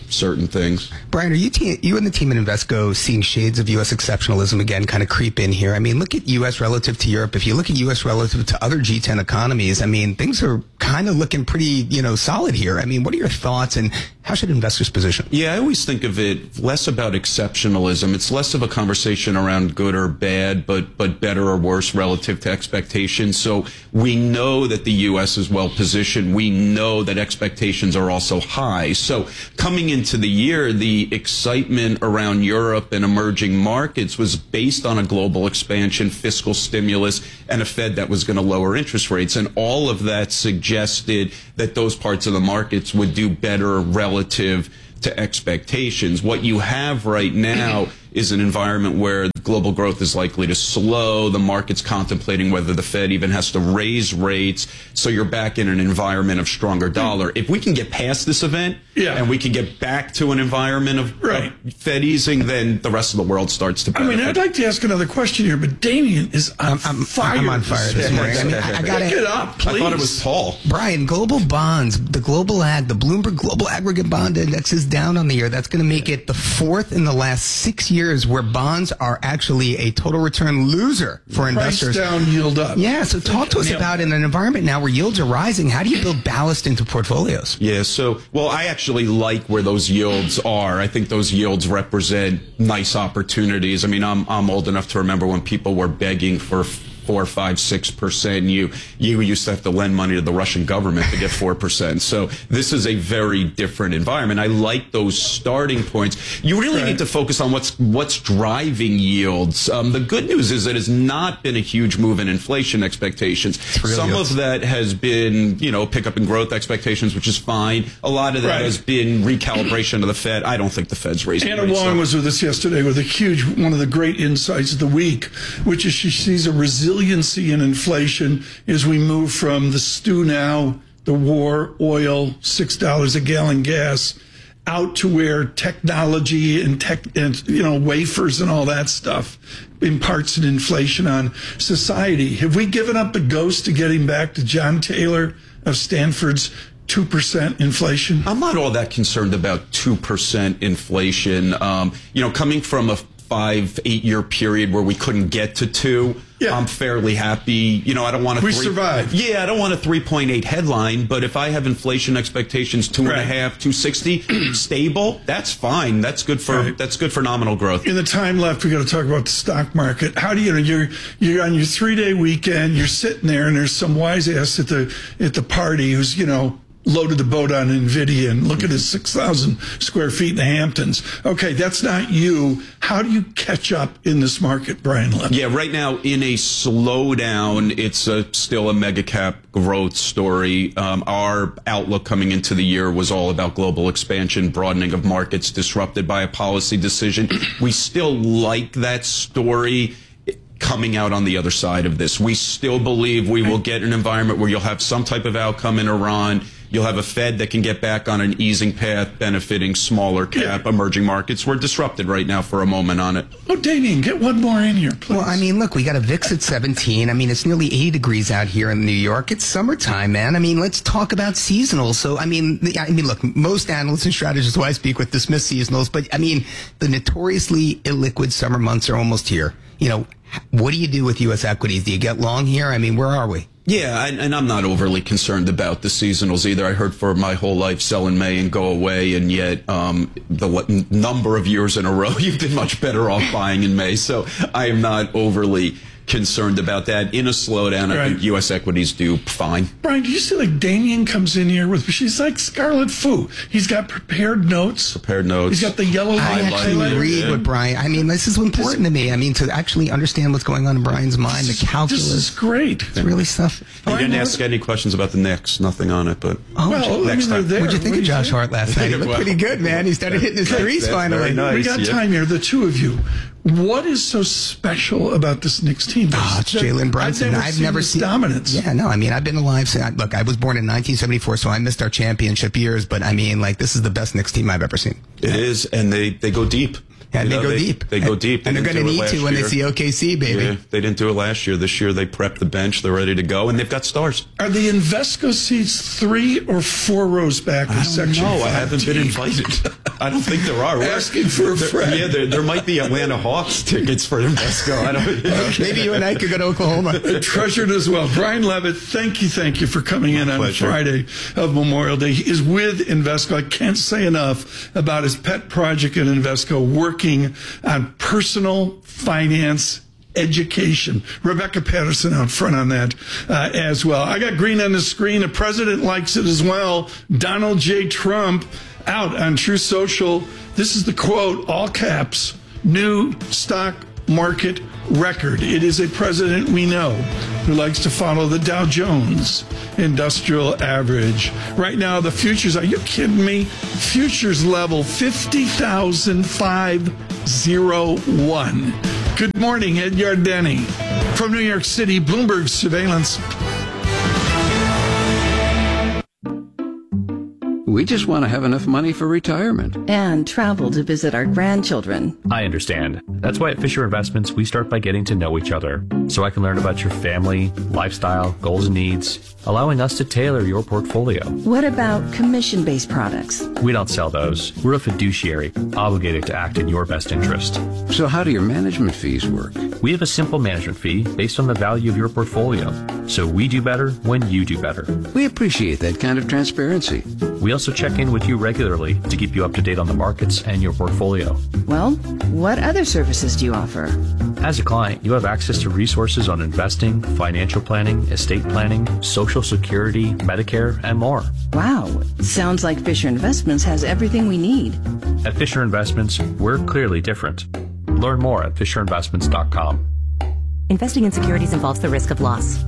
Speaker 21: certain things.
Speaker 7: Brian, are you te- you and the team at Invesco seeing shades of U S exceptionalism again kind of creep in here? I mean, look at U S relative to Europe. If you look at U S relative to other G ten economies, I mean, things are kind of looking pretty, you know, solid here. I mean, what are your thoughts and how should investors position?
Speaker 21: Yeah, I always think of it less about exceptionalism. It's less of a conversation around good or bad, but but better or worse relative to expectations. So we know that the U S is well positioned. We know that expectations are also high. So coming into the year, the excitement around Europe and emerging markets was based on a global expansion, fiscal stimulus, and a Fed that was going to lower interest rates. And all of that suggested that those parts of the markets would do better relative to expectations. What you have right now is an environment where global growth is likely to slow. The market's contemplating whether the Fed even has to raise rates. So you're back in an environment of stronger dollar. If we can get past this event yeah. and we can get back to an environment of, right. of Fed easing, then the rest of the world starts to benefit.
Speaker 3: I mean, I'd like to ask another question here, but Damien is on
Speaker 7: I'm,
Speaker 3: fire.
Speaker 7: I'm on fire this morning. I mean, I, I got
Speaker 3: Pick it up, please.
Speaker 21: I thought it was tall.
Speaker 7: Brian, global bonds, the global ag, the Bloomberg Global Aggregate Bond Index is down on the year. That's going to make it the fourth in the last six years where bonds are actually a total return loser for investors.
Speaker 3: Price down, yield up.
Speaker 7: Yeah, so talk to us
Speaker 3: yeah.
Speaker 7: about in an environment now where yields are rising, how do you build ballast into portfolios?
Speaker 21: Yeah, so, well, I actually like where those yields are. I think those yields represent nice opportunities. I mean, I'm I'm old enough to remember when people were begging for four, five, six percent. You you used to have to lend money to the Russian government to get four percent. So this is a very different environment. I like those starting points. You really right. need to focus on what's what's driving yields. Um, the good news is that it has not been a huge move in inflation expectations. Some yields. of that has been, you know, pickup in growth expectations, which is fine. A lot of that right. has been recalibration of the Fed. I don't think the Fed's raising
Speaker 3: Anna
Speaker 21: rates.
Speaker 3: Wong
Speaker 21: So.
Speaker 3: was with us yesterday with a huge, one of the great insights of the week, which is she sees a resilience resiliency in inflation as we move from the stew now, the war, oil, six dollars a gallon gas, out to where technology and tech and you know wafers and all that stuff imparts an inflation on society. Have we given up the ghost to getting back to John Taylor of Stanford's two percent inflation?
Speaker 21: I'm not all that concerned about two percent inflation. Um, you know, coming from a five, eight year period where we couldn't get to two. Yeah. I'm fairly happy. You know, I don't want a
Speaker 3: we
Speaker 21: three,
Speaker 3: survived.
Speaker 21: Yeah, I don't want a three point eight headline, but if I have inflation expectations two right. and a half, two sixty, stable, that's fine. That's good for right. that's good for nominal growth.
Speaker 3: In the time left, we got to talk about the stock market. How do you know you're you're on your three day weekend? You're sitting there, and there's some wise ass at the at the party who's you know. loaded the boat on NVIDIA and look at his six thousand square feet in the Hamptons. Okay, that's not you. How do you catch up in this market, Brian Levin?
Speaker 21: Yeah, right now in a slowdown, it's a, still a mega cap growth story. Um, our outlook coming into the year was all about global expansion, broadening of markets disrupted by a policy decision. We still like that story. Coming out on the other side of this, we still believe we will get an environment where you'll have some type of outcome in Iran. You'll have a Fed that can get back on an easing path, benefiting smaller cap yeah. emerging markets. We're disrupted right now for a moment on it.
Speaker 3: Oh, Damien, get one more in here, please.
Speaker 7: Well, I mean, look, we got a V I X at seventeen. I mean, it's nearly eighty degrees out here in New York. It's summertime, man. I mean, let's talk about seasonal. So, I mean, the, I mean, look, most analysts and strategists who I speak with dismiss seasonals, but I mean, the notoriously illiquid summer months are almost here. You know, what do you do with U S equities? Do you get long here? I mean, where are we?
Speaker 21: Yeah, and, and I'm not overly concerned about the seasonals either. I heard for my whole life, sell in May and go away, and yet um, the l- number of years in a row, you've been much better off buying in May. So I am not overly concerned about that. In a slowdown, right. I think U S equities do fine.
Speaker 3: Brian, do you see like Damien comes in here with, she's like Scarlet Fu. He's got prepared notes.
Speaker 21: Prepared notes.
Speaker 3: He's got the yellow
Speaker 7: I actually read yeah. with Brian. I mean, this is important this, to me. I mean, to actually understand what's going on in Brian's mind, the calculus.
Speaker 3: This is great.
Speaker 7: It's really stuff.
Speaker 21: You didn't ask any questions about the Knicks. Nothing on it, but
Speaker 3: oh, well, next I mean, time.
Speaker 7: What'd you think of Josh Hart last night? He looked well, pretty good, man. He started hitting his threes finally.
Speaker 21: Nice.
Speaker 3: We got
Speaker 21: yeah.
Speaker 3: time here, the two of you. What is so special about this Knicks team?
Speaker 7: Oh, it's Jalen Brunson.
Speaker 3: I've never
Speaker 7: I've
Speaker 3: seen
Speaker 7: never
Speaker 3: this
Speaker 7: seen
Speaker 3: dominance.
Speaker 7: Yeah, no, I mean, I've been alive since, look, I was born in nineteen seventy-four, so I missed our championship years, but I mean, like, this is the best Knicks team I've ever seen.
Speaker 21: It yeah. is, and they, they go deep.
Speaker 7: Yeah,
Speaker 21: You
Speaker 7: they
Speaker 21: know,
Speaker 7: go
Speaker 21: they,
Speaker 7: deep.
Speaker 21: They go deep. They
Speaker 7: and they're
Speaker 21: didn't
Speaker 7: going to
Speaker 21: do it
Speaker 7: need
Speaker 21: last
Speaker 7: to when
Speaker 21: year.
Speaker 7: they see O K C, baby.
Speaker 21: Yeah, they didn't do it last year. This year they prepped the bench. They're ready to go, and they've got stars.
Speaker 3: Are the Invesco seats three or four rows back in
Speaker 21: I
Speaker 3: section
Speaker 21: don't know. I
Speaker 3: five
Speaker 21: haven't
Speaker 3: D?
Speaker 21: been invited. I don't think there are. We're
Speaker 3: asking for a
Speaker 21: there,
Speaker 3: friend.
Speaker 21: Yeah, there, there might be Atlanta Hawks tickets for Invesco. I don't. You know.
Speaker 7: Maybe you and I could go to Oklahoma.
Speaker 3: Treasured as well. Brian Levitt, thank you, thank you for coming in on
Speaker 21: pleasure.
Speaker 3: Friday of Memorial Day. He is with Invesco. I can't say enough about his pet project at Invesco, working on personal finance education. Rebecca Patterson out front on that uh, as well. I got green on the screen. The president likes it as well. Donald J. Trump out on True Social. This is the quote, all caps, new stock market record. It is a president we know who likes to follow the Dow Jones Industrial Average. Right now, the futures, are you kidding me? Futures level fifty thousand five hundred one. Good morning, Ed Yardeni. From New York City, Bloomberg Surveillance.
Speaker 1: We just want to have enough money for retirement.
Speaker 22: And travel to visit our grandchildren.
Speaker 23: I understand. That's why at Fisher Investments, we start by getting to know each other, so I can learn about your family, lifestyle, goals and needs, allowing us to tailor your portfolio.
Speaker 22: What about commission-based products?
Speaker 23: We don't sell those. We're a fiduciary, obligated to act in your best interest.
Speaker 1: So how do your management fees work?
Speaker 23: We have a simple management fee based on the value of your portfolio, so we do better when you do better.
Speaker 1: We appreciate that kind of transparency.
Speaker 23: We also check in with you regularly to keep you up to date on the markets and your portfolio.
Speaker 22: Well, what other services do you offer?
Speaker 23: As a client, you have access to resources on investing, financial planning, estate planning, Social Security, Medicare, and more.
Speaker 22: Wow, sounds like Fisher Investments has everything we need.
Speaker 23: At Fisher Investments, we're clearly different. Learn more at fisher investments dot com.
Speaker 24: Investing in securities involves the risk of loss.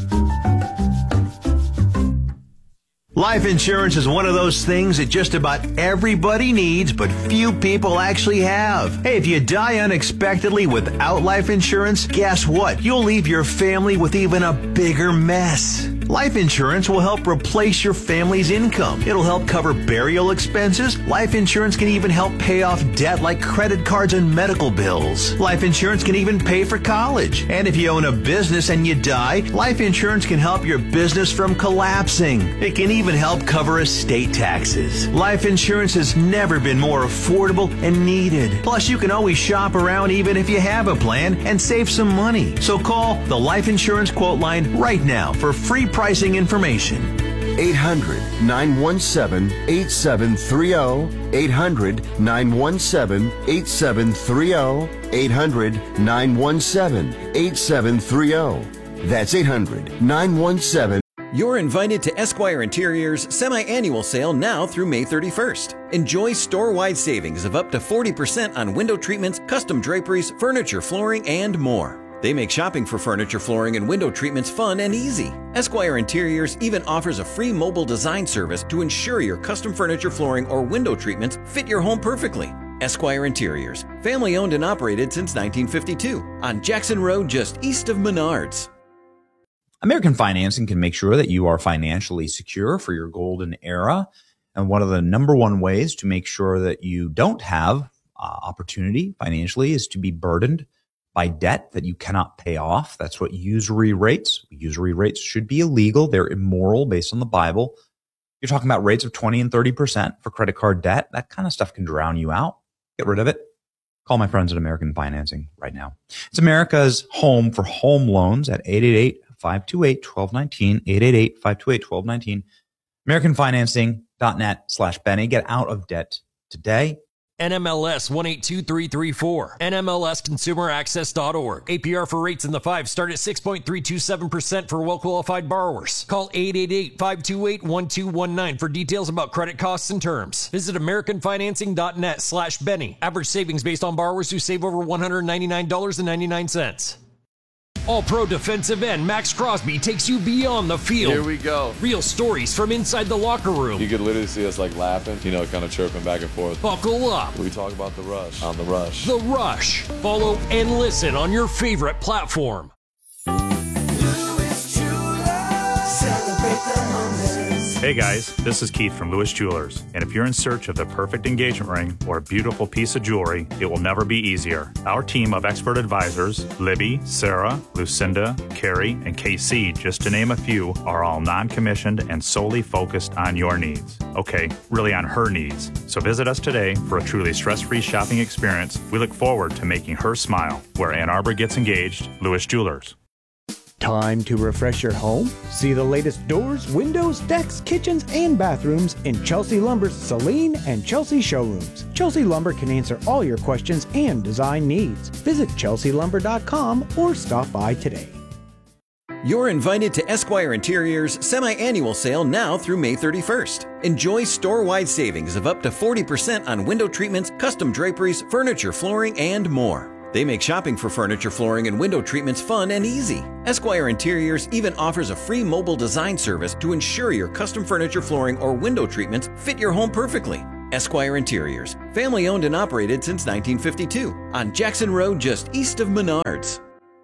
Speaker 25: Life insurance is one of those things that just about everybody needs, but few people actually have. Hey, if you die unexpectedly without life insurance, guess what? You'll leave your family with even a bigger mess. Life insurance will help replace your family's income. It'll help cover burial expenses. Life insurance can even help pay off debt like credit cards and medical bills. Life insurance can even pay for college. And if you own a business and you die, life insurance can help your business from collapsing. It can even help cover estate taxes. Life insurance has never been more affordable and needed. Plus, you can always shop around even if you have a plan and save some money. So call the Life Insurance Quote Line right now for free pricing information.
Speaker 20: eight hundred, nine one seven, eight seven three zero. eight hundred, nine one seven, eight seven three zero. eight hundred, nine one seven, eight seven three zero. That's eight hundred, nine one seven.
Speaker 26: You're invited to Esquire Interior's semi-annual sale now through May thirty-first. Enjoy store-wide savings of up to forty percent on window treatments, custom draperies, furniture, flooring, and more. They make shopping for furniture, flooring, and window treatments fun and easy. Esquire Interiors even offers a free mobile design service to ensure your custom furniture, flooring, or window treatments fit your home perfectly. Esquire Interiors, family owned and operated since nineteen fifty-two on Jackson Road just east of Menards.
Speaker 27: American Financing can make sure that you are financially secure for your golden era. And one of the number one ways to make sure that you don't have uh, opportunity financially is to be burdened by debt that you cannot pay off. That's what usury rates. Usury rates should be illegal. They're immoral based on the Bible. You're talking about rates of twenty and thirty percent for credit card debt. That kind of stuff can drown you out. Get rid of it. Call my friends at American Financing right now. It's America's home for home loans at eight eight eight, five two eight, one two one nine, eight eight eight, five two eight, one two one nine, american financing dot net slash Benny. Get out of debt today.
Speaker 28: N M L S one eight two three three four. N M L S consumer access dot org. A P R for rates in the five start at six point three two seven percent for well-qualified borrowers. Call eight eight eight, five two eight, one two one nine for details about credit costs and terms. Visit american financing dot net slash Benny. Average savings based on borrowers who save over one hundred ninety-nine dollars and ninety-nine cents. All-Pro defensive end Max Crosby takes you beyond the field.
Speaker 29: Here we go.
Speaker 28: Real stories from inside the locker room.
Speaker 29: You could literally see us like laughing, you know, kind of chirping back and forth.
Speaker 28: Buckle up.
Speaker 29: We talk about the rush on the rush.
Speaker 28: The Rush. Follow and listen on your favorite platform.
Speaker 14: Celebrate the moments.
Speaker 4: Hey guys, this is Keith from Lewis Jewelers, and if you're in search of the perfect engagement ring or a beautiful piece of jewelry, it will never be easier. Our team of expert advisors, Libby, Sarah, Lucinda, Carrie, and K C, just to name a few, are all non-commissioned and solely focused on your needs. Okay, really on her needs. So visit us today for a truly stress-free shopping experience. We look forward to making her smile. Where Ann Arbor gets engaged, Lewis Jewelers.
Speaker 6: Time to refresh your home? See the latest doors, windows, decks, kitchens, and bathrooms in Chelsea Lumber's Celine and Chelsea showrooms. Chelsea Lumber can answer all your questions and design needs. Visit chelsea lumber dot com or stop by today.
Speaker 26: You're invited to Esquire Interior's semi-annual sale now through May thirty-first. Enjoy store-wide savings of up to forty percent on window treatments, custom draperies, furniture, flooring, and more. They make shopping for furniture, flooring, and window treatments fun and easy. Esquire Interiors even offers a free mobile design service to ensure your custom furniture, flooring, or window treatments fit your home perfectly. Esquire Interiors, family owned and operated since nineteen fifty-two, on Jackson Road just east of Menards.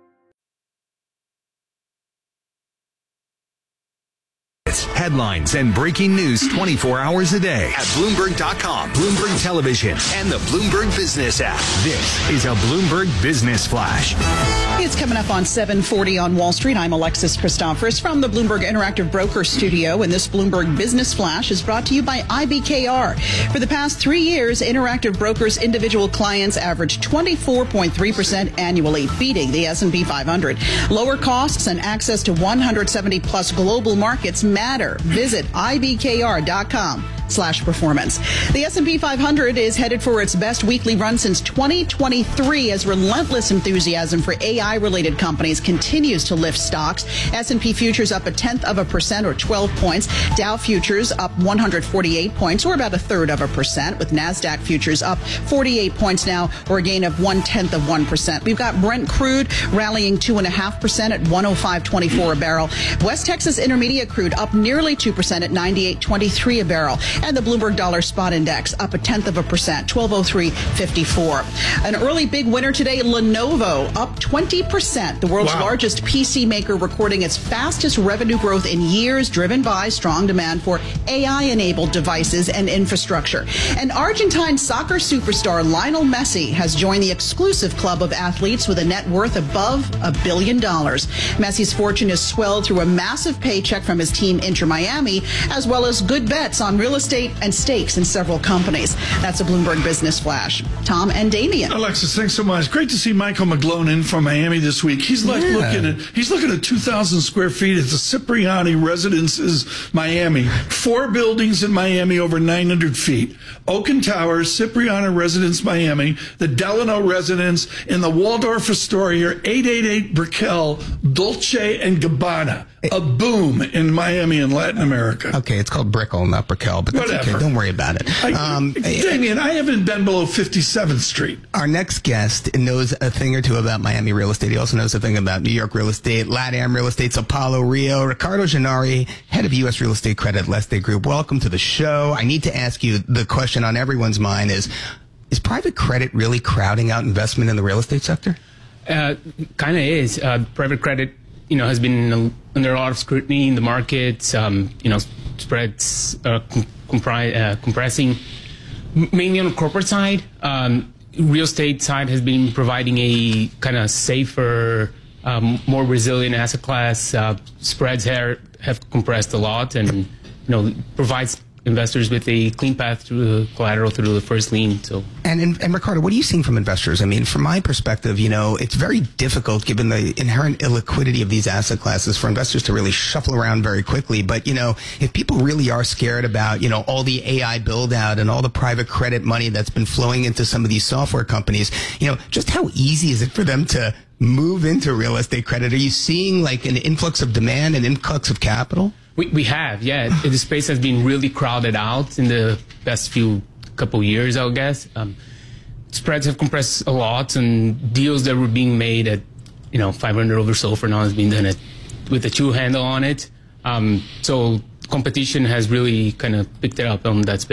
Speaker 2: Headlines and breaking news twenty-four hours a day at Bloomberg dot com, Bloomberg Television, and the Bloomberg Business app. This is a Bloomberg Business Flash.
Speaker 5: It's coming up on seven forty on Wall Street. I'm Alexis Christophorus from the Bloomberg Interactive Broker Studio, and this Bloomberg Business Flash is brought to you by I B K R. For the past three years, Interactive Brokers' individual clients averaged twenty-four point three percent annually, beating the S and P five hundred. Lower costs and access to one hundred seventy plus global markets matter. Visit I B K R dot com slash performance. The S and P five hundred is headed for its best weekly run since twenty twenty-three as relentless enthusiasm for A I-related companies continues to lift stocks. S and P futures up a tenth of a percent or twelve points. Dow futures up one hundred forty-eight points or about a third of a percent, with NASDAQ futures up forty-eight points now or a gain of one-tenth of one percent. We've got Brent crude rallying two point five percent at one oh five twenty-four a barrel. West Texas Intermediate crude up nearly two percent at ninety-eight twenty-three a barrel. And the Bloomberg Dollar Spot Index up a tenth of a percent, twelve oh three fifty-four. An early big winner today, Lenovo up twenty percent. The world's wow. largest P C maker recording its fastest revenue growth in years, driven by strong demand for A I-enabled devices and infrastructure. And Argentine soccer superstar Lionel Messi has joined the exclusive club of athletes with a net worth above a billion dollars. Messi's fortune has swelled through a massive paycheck from his team Inter Miami, as well as good bets on real estate and stakes in several companies. That's a Bloomberg Business Flash. Tom and Damien.
Speaker 3: Alexis, thanks so much. Great to see Michael McGlone in from Miami this week. He's like yeah. looking at he's looking at two thousand square feet at the Cipriani Residences, Miami. Four buildings in Miami over nine hundred feet. Oaken Towers, Cipriani Residence, Miami, the Delano Residence, and the Waldorf Astoria, eight eighty-eight Brickell, Dolce and Gabbana. A boom in Miami and Latin America.
Speaker 7: Okay, it's called Brickell, not Brickell, but that's Whatever. okay. Don't worry about it.
Speaker 3: I,
Speaker 7: um,
Speaker 3: Damien, I haven't been below fifty-seventh Street.
Speaker 7: Our next guest knows a thing or two about Miami real estate. He also knows a thing about New York real estate, LatAm real estate's Apollo Rio. Ricardo Gennari, head of U S Real Estate Credit, Leste Group. Welcome to the show. I need to ask you the question on everyone's mind is, is private credit really crowding out investment in the real estate sector?
Speaker 8: Uh, kind of is. Uh, private credit, you know, has been under a lot of scrutiny in the markets. Um, you know, spreads are compri- uh, compressing, mainly on the corporate side. Um, real estate side has been providing a kind of safer, um, more resilient asset class. Uh, spreads have, have compressed a lot, and you know, provides investors with a clean path through the collateral through the first lien. So,
Speaker 7: and, and and Ricardo, what are you seeing from investors? I mean, from my perspective, you know, it's very difficult given the inherent illiquidity of these asset classes for investors to really shuffle around very quickly. But you know, if people really are scared about, you know, all the A I build out and all the private credit money that's been flowing into some of these software companies, you know, just how easy is it for them to move into real estate credit? Are you seeing like an influx of demand, an influx of capital?
Speaker 8: We we have, yeah. The space has been really crowded out in the past few couple years, I would guess. Um, spreads have compressed a lot, and deals that were being made at, you know, five hundred over SOFR now has been done at, with a two handle on it. Um, so competition has really kind of picked it up on that space.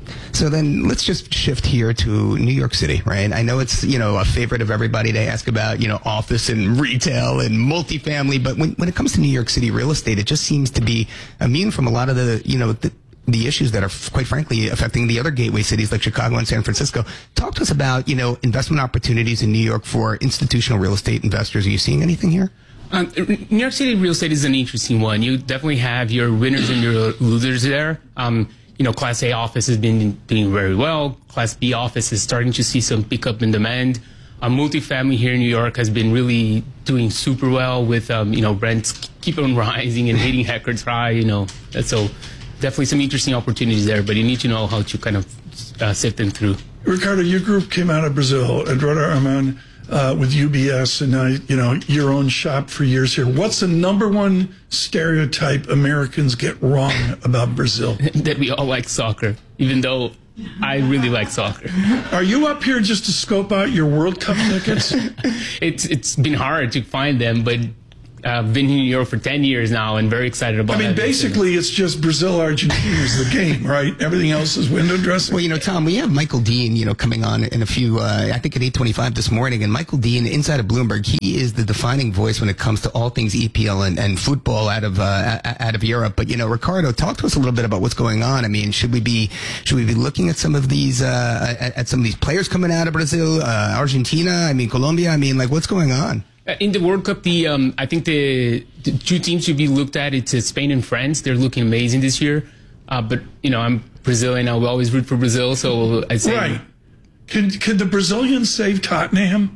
Speaker 7: So then let's just shift here to New York City, right? I know it's, you know, a favorite of everybody to ask about, you know, office and retail and multifamily, but when, when it comes to New York City real estate, it just seems to be immune from a lot of the, you know, the, the issues that are, quite frankly, affecting the other gateway cities like Chicago and San Francisco. Talk to us about, you know, investment opportunities in New York for institutional real estate investors. Are you seeing anything here?
Speaker 8: Um, New York City real estate is an interesting one. You definitely have your winners and your losers there. Um, You know, Class A office has been doing very well. Class B office is starting to see some pickup in demand. Uh, multifamily here in New York has been really doing super well with, um, you know, rents keep on rising and hitting records high, you know. So definitely some interesting opportunities there, but you need to know how to kind of uh, sift them through.
Speaker 3: Ricardo, your group came out of Brazil, Eduardo Armand, uh, with U B S, and now, you know, your own shop for years here. What's the number one stereotype Americans get wrong about Brazil?
Speaker 8: That we all like soccer, even though I really like soccer.
Speaker 3: Are you up here just to scope out your World Cup tickets?
Speaker 8: it's It's been hard to find them, but I've uh, been in New York for ten years now and very excited about it.
Speaker 3: I mean, basically, it's just Brazil-Argentina is the game, right? Everything else is window dressing.
Speaker 7: Well, you know, Tom, we have Michael Dean, you know, coming on in a few, uh, I think at eight twenty-five this morning. And Michael Dean, inside of Bloomberg, he is the defining voice when it comes to all things E P L and, and football out of uh, out of Europe. But, you know, Ricardo, talk to us a little bit about what's going on. I mean, should we be should we be looking at some of these uh, at, at some of these players coming out of Brazil, uh, Argentina, I mean, Colombia? I mean, like, what's going on?
Speaker 8: In the World Cup, the um, I think the, the two teams should be looked at. It's uh, Spain and France. They're looking amazing this year. Uh, but, you know, I'm Brazilian. I will always root for Brazil. So I say.
Speaker 3: Right. Can, can the Brazilians save Tottenham?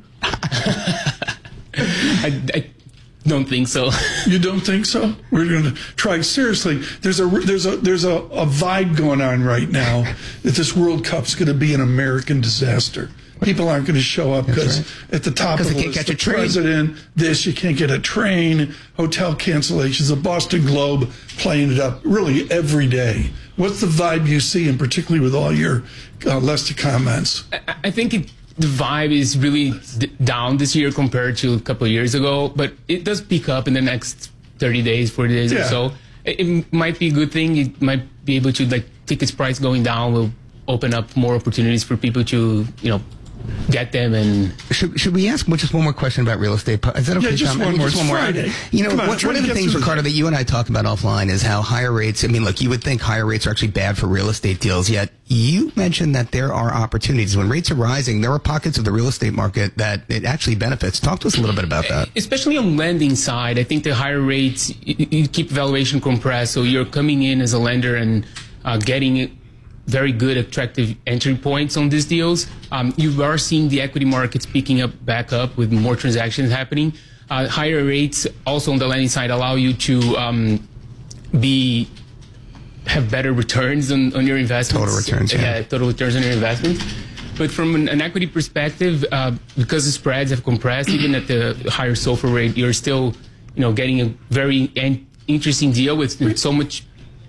Speaker 8: I, I don't think so.
Speaker 3: You don't think so? We're going to try. Seriously, there's a, there's a, there's a, a vibe going on right now that this World Cup's going to be an American disaster. People aren't going to show up because right. at the top of the list,
Speaker 7: catch
Speaker 3: the
Speaker 7: a train.
Speaker 3: president, this, you can't get a train, hotel cancellations, the Boston Globe playing it up really every day. What's the vibe you see, and particularly with all your uh, Lester comments?
Speaker 8: I, I think it, the vibe is really d- down this year compared to a couple of years ago, but it does pick up in the next thirty days, forty days yeah. or so. It, it might be a good thing. It might be able to, like, tickets price going down will open up more opportunities for people to, you know, get them. And
Speaker 7: should should we ask just one more question about real estate? Is that okay?
Speaker 3: Yeah, just
Speaker 7: Tom?
Speaker 3: one
Speaker 7: I mean,
Speaker 3: more.
Speaker 7: Just one more.
Speaker 3: Friday.
Speaker 7: You know,
Speaker 3: Come on,
Speaker 7: one, one of the things, Ricardo, that you and I talked about offline is how higher rates. I mean, look, you would think higher rates are actually bad for real estate deals. Yet you mentioned that there are opportunities when rates are rising. There are pockets of the real estate market that it actually benefits. Talk to us a little bit about that.
Speaker 8: Especially on lending side, I think the higher rates you, you keep valuation compressed. So you're coming in as a lender and uh, getting very good, attractive entry points on these deals. Um, you are seeing the equity markets picking up back up with more transactions happening. Uh, higher rates also on the lending side allow you to um, be have better returns on, on your investments.
Speaker 7: Total returns, yeah.
Speaker 8: yeah. Total returns on your investments. But from an, an equity perspective, uh, because the spreads have compressed, even at the higher SOFR rate, you're still, you know, getting a very en- interesting deal with so much.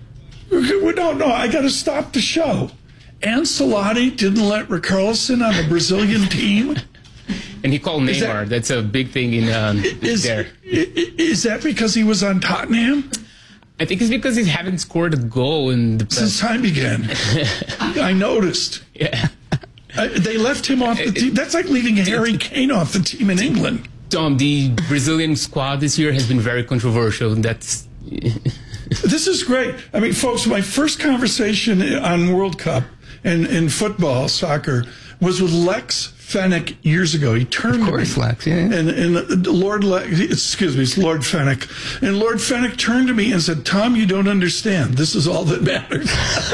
Speaker 3: No, no, I got to stop the show. Ancelotti didn't let Richarlison on the Brazilian team?
Speaker 8: And he called Neymar. That, That's a big thing in um,
Speaker 3: is,
Speaker 8: there.
Speaker 3: Is that because he was on Tottenham?
Speaker 8: I think it's because he haven't scored a goal in the
Speaker 3: since time began. I noticed.
Speaker 8: Yeah.
Speaker 3: Uh, they left him off the team. That's like leaving Harry Kane off the team in England.
Speaker 8: Tom, the Brazilian squad this year has been very controversial. That's...
Speaker 3: This is great. I mean, folks, my first conversation on World Cup and in football, soccer, was with Lex Fennick years ago. He turned
Speaker 7: of course,
Speaker 3: to me,
Speaker 7: Lex, yeah.
Speaker 3: And, and Lord, Le- excuse me, it's Lord Fennick. And Lord Fennick turned to me and said, "Tom, you don't understand. This is all that matters."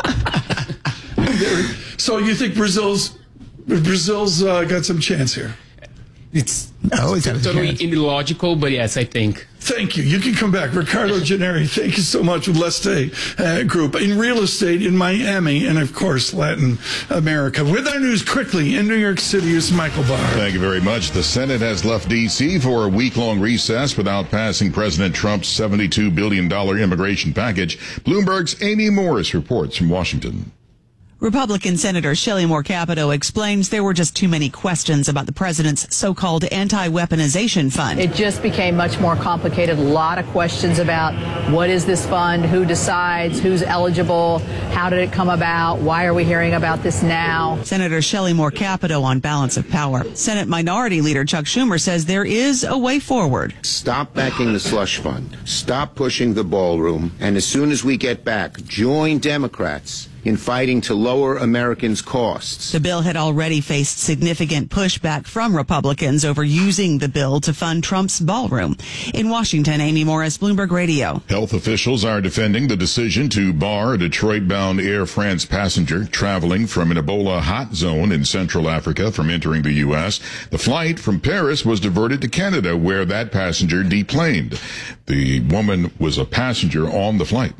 Speaker 3: So you think Brazil's Brazil's uh, got some chance here?
Speaker 8: It's
Speaker 7: oh,
Speaker 8: totally illogical, but yes, I think.
Speaker 3: Thank you. You can come back. Ricardo Gennari, thank you so much with Leste uh, Group in real estate in Miami and, of course, Latin America. With our news quickly in New York City is Michael Barr.
Speaker 9: Thank you very much. The Senate has left D C for a week-long recess without passing President Trump's seventy-two billion dollars immigration package. Bloomberg's Amy Morris reports from Washington.
Speaker 10: Republican Senator Shelley Moore Capito explains there were just too many questions about the president's so-called anti-weaponization fund.
Speaker 11: It just became much more complicated. A lot of questions about what is this fund, who decides, who's eligible, how did it come about, why are we hearing about this now?
Speaker 10: Senator Shelley Moore Capito on balance of power. Senate Minority Leader Chuck Schumer says there is a way forward.
Speaker 12: Stop backing the slush fund. Stop pushing the ballroom. And as soon as we get back, join Democrats in fighting to lower Americans' costs.
Speaker 10: The bill had already faced significant pushback from Republicans over using the bill to fund Trump's ballroom. In Washington, Amy Morris, Bloomberg Radio.
Speaker 9: Health officials are defending the decision to bar a Detroit-bound Air France passenger traveling from an Ebola hot zone in Central Africa from entering the U S. The flight from Paris was diverted to Canada, where that passenger deplaned. The woman was a passenger on the flight.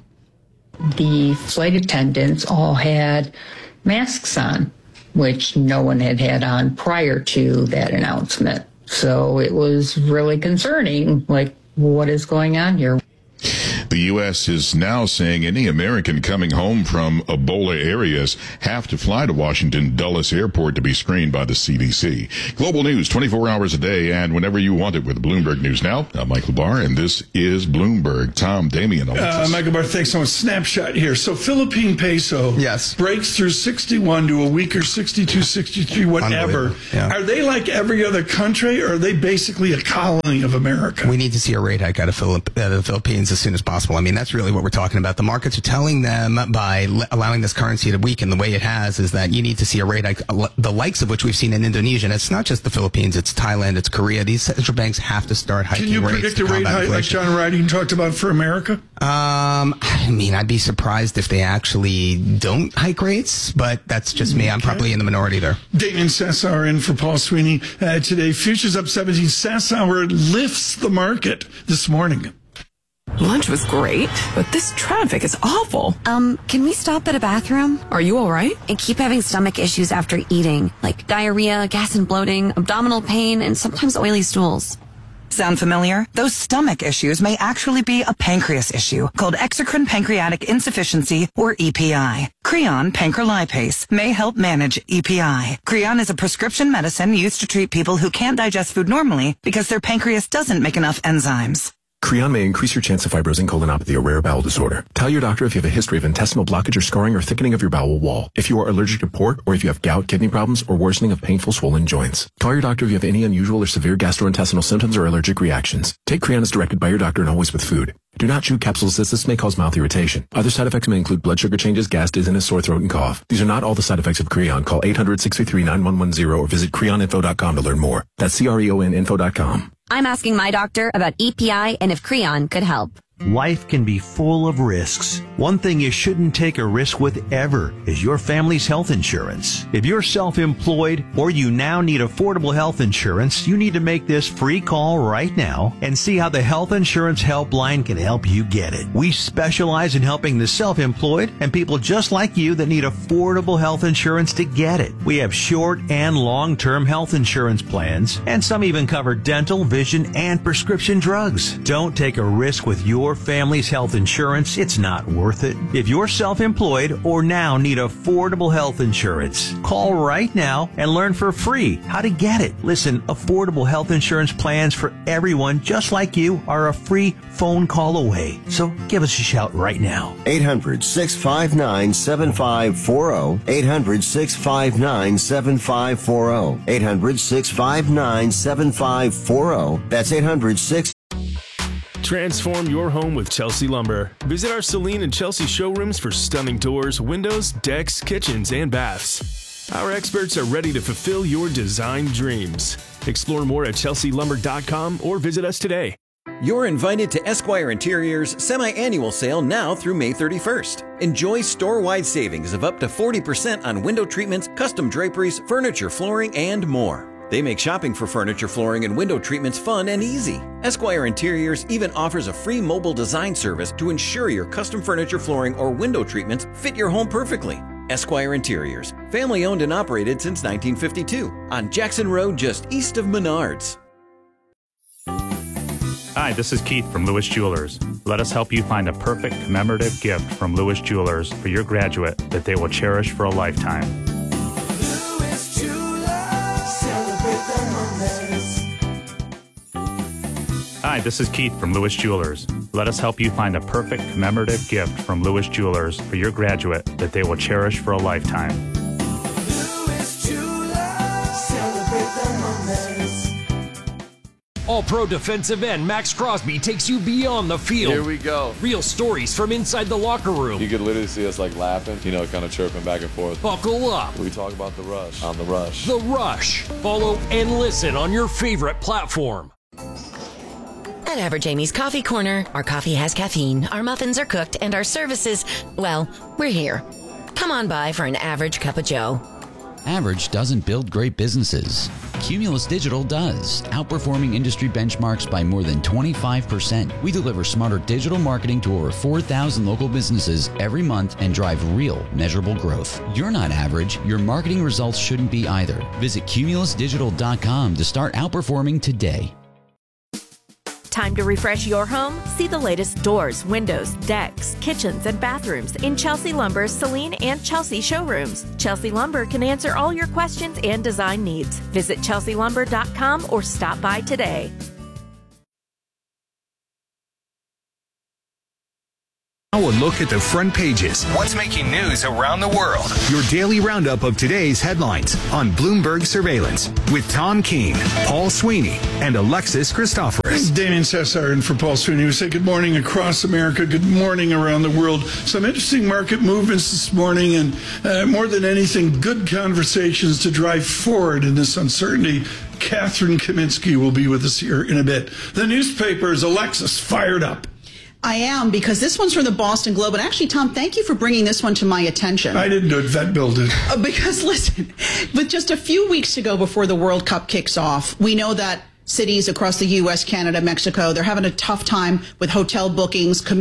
Speaker 13: The flight attendants all had masks on, which no one had had on prior to that announcement. So it was really concerning, like, what is going on here?
Speaker 9: The U S is now saying any American coming home from Ebola areas have to fly to Washington Dulles Airport to be screened by the C D C. Global news twenty-four hours a day and whenever you want it with Bloomberg News Now. I'm Michael Barr, and this is Bloomberg. Tom, Damian,
Speaker 3: uh, Michael Barr, thanks so much. Snapshot here. So Philippine peso
Speaker 7: yes.
Speaker 3: breaks through sixty-one to a weaker sixty-two, sixty-three, whatever.
Speaker 7: Yeah.
Speaker 3: Are they like every other country, or are they basically a colony of America?
Speaker 7: We need to see a rate hike out of, Philipp- out of the Philippines as soon as possible. I mean, that's really what we're talking about. The markets are telling them by l- allowing this currency to weaken the way it has is that you need to see a rate hike, the likes of which we've seen in Indonesia. And it's not just the Philippines, it's Thailand, it's Korea. These central banks have to start hiking rates.
Speaker 3: Can you predict a rate hike like John Riding talked about for America?
Speaker 7: Um, I mean, I'd be surprised if they actually don't hike rates, but that's just me. I'm
Speaker 3: Okay.
Speaker 7: probably in the minority there.
Speaker 3: Damien Sassauer in for Paul Sweeney uh, today. Futures up seventeen. Sassauer lifts the market this morning.
Speaker 15: Lunch was great, but this traffic is awful.
Speaker 16: Um, can we stop at a bathroom?
Speaker 15: Are you all right?
Speaker 16: I keep having stomach issues after eating, like diarrhea, gas and bloating, abdominal pain, and sometimes oily stools.
Speaker 17: Sound familiar? Those stomach issues may actually be a pancreas issue called exocrine pancreatic insufficiency, or E P I. Creon pancrelipase may help manage E P I. Creon is a prescription medicine used to treat people who can't digest food normally because their pancreas doesn't make enough enzymes.
Speaker 18: Creon may increase your chance of fibrosing colonopathy, a rare bowel disorder. Tell your doctor if you have a history of intestinal blockage or scarring or thickening of your bowel wall, if you are allergic to pork, or if you have gout, kidney problems, or worsening of painful swollen joints. Call your doctor if you have any unusual or severe gastrointestinal symptoms or allergic reactions. Take Creon as directed by your doctor and always with food. Do not chew capsules as this may cause mouth irritation. Other side effects may include blood sugar changes, gas, dizziness, sore throat, and cough. These are not all the side effects of Creon. Call eight hundred, six three three, nine one one zero or visit creon info dot com to learn more. That's C R E O N info dot com.
Speaker 16: I'm asking my doctor about E P I and if Creon could help.
Speaker 19: Life can be full of risks. One thing you shouldn't take a risk with ever is your family's health insurance. If you're self-employed or you now need affordable health insurance, you need to make this free call right now and see how the Health Insurance Helpline can help you get it. We specialize in helping the self-employed and people just like you that need affordable health insurance to get it. We have short and long-term health insurance plans, and some even cover dental, vision, and prescription drugs. Don't take a risk with your family's health insurance. It's not worth it. If you're self-employed or now need affordable health insurance, call right now and learn for free how to get it. Listen, affordable health insurance plans for everyone just like you are a free phone call away. So give us a shout right now.
Speaker 20: eight hundred, six five nine, seven five four zero. eight hundred, six five nine, seven five four zero. eight hundred, six five nine, seven five four zero. That's eight hundred, six
Speaker 30: Transform your home with Chelsea Lumber. Visit our Celine and Chelsea showrooms for stunning doors, windows, decks, kitchens, and baths. Our experts are ready to fulfill your design dreams. Explore more at chelsea lumber dot com or visit us today.
Speaker 26: You're invited to Esquire Interior's semi-annual sale now through May thirty-first. Enjoy store-wide savings of up to forty percent on window treatments, custom draperies, furniture, flooring, and more. They make shopping for furniture, flooring, and window treatments fun and easy. Esquire Interiors even offers a free mobile design service to ensure your custom furniture, flooring, or window treatments fit your home perfectly. Esquire Interiors, family owned and operated since nineteen fifty-two, on Jackson Road just east of Menards.
Speaker 4: Hi, this is Keith from Lewis Jewelers. Let us help you find the perfect commemorative gift from Lewis Jewelers for your graduate that they will cherish for a lifetime.
Speaker 1: Lewis Jewelers, celebrate the moments.
Speaker 4: Hi, this is Keith from Lewis Jewelers. Let us help you find the perfect commemorative gift from Lewis Jewelers for your graduate that they will cherish for a lifetime.
Speaker 1: Lewis Jewelers, celebrate the moments.
Speaker 14: All-Pro defensive end Max Crosby takes you beyond the field.
Speaker 21: Here we go.
Speaker 14: Real stories from inside the locker room.
Speaker 21: You could literally see us like laughing, you know, kind of chirping back and forth.
Speaker 14: Buckle up.
Speaker 21: We talk about the rush on the rush.
Speaker 14: The Rush. Follow and listen on your favorite platform.
Speaker 22: At Average Amy's Coffee Corner, our coffee has caffeine, our muffins are cooked, and our services, well, we're here. Come on by for an average cup of joe.
Speaker 23: Average doesn't build great businesses. Cumulus Digital does, outperforming industry benchmarks by more than twenty-five percent. We deliver smarter digital marketing to over four thousand local businesses every month and drive real, measurable growth. You're not average. Your marketing results shouldn't be either. Visit cumulus digital dot com to start outperforming today.
Speaker 24: Time to refresh your home? See the latest doors, windows, decks, kitchens, and bathrooms in Chelsea Lumber's Celine and Chelsea showrooms. Chelsea Lumber can answer all your questions and design needs. Visit chelsea lumber dot com or stop by today.
Speaker 2: Now a look at the front pages.
Speaker 25: What's making news around the world?
Speaker 2: Your daily roundup of today's headlines on Bloomberg Surveillance with Tom Keene, Paul Sweeney, and Alexis Christoforous.
Speaker 3: Damien Cesar in for Paul Sweeney. We say good morning across America, good morning around the world. Some interesting market movements this morning, and uh, more than anything, good conversations to drive forward in this uncertainty. Catherine Kaminsky will be with us here in a bit. The newspapers, Alexis, fired up.
Speaker 5: I am, because this one's from the Boston Globe. And actually, Tom, thank you for bringing this one to my attention.
Speaker 3: I didn't do it. Vet Bill did.
Speaker 5: Uh, because, listen, with just a few weeks to go before the World Cup kicks off, we know that cities across the U S, Canada, Mexico, they're having a tough time with hotel bookings,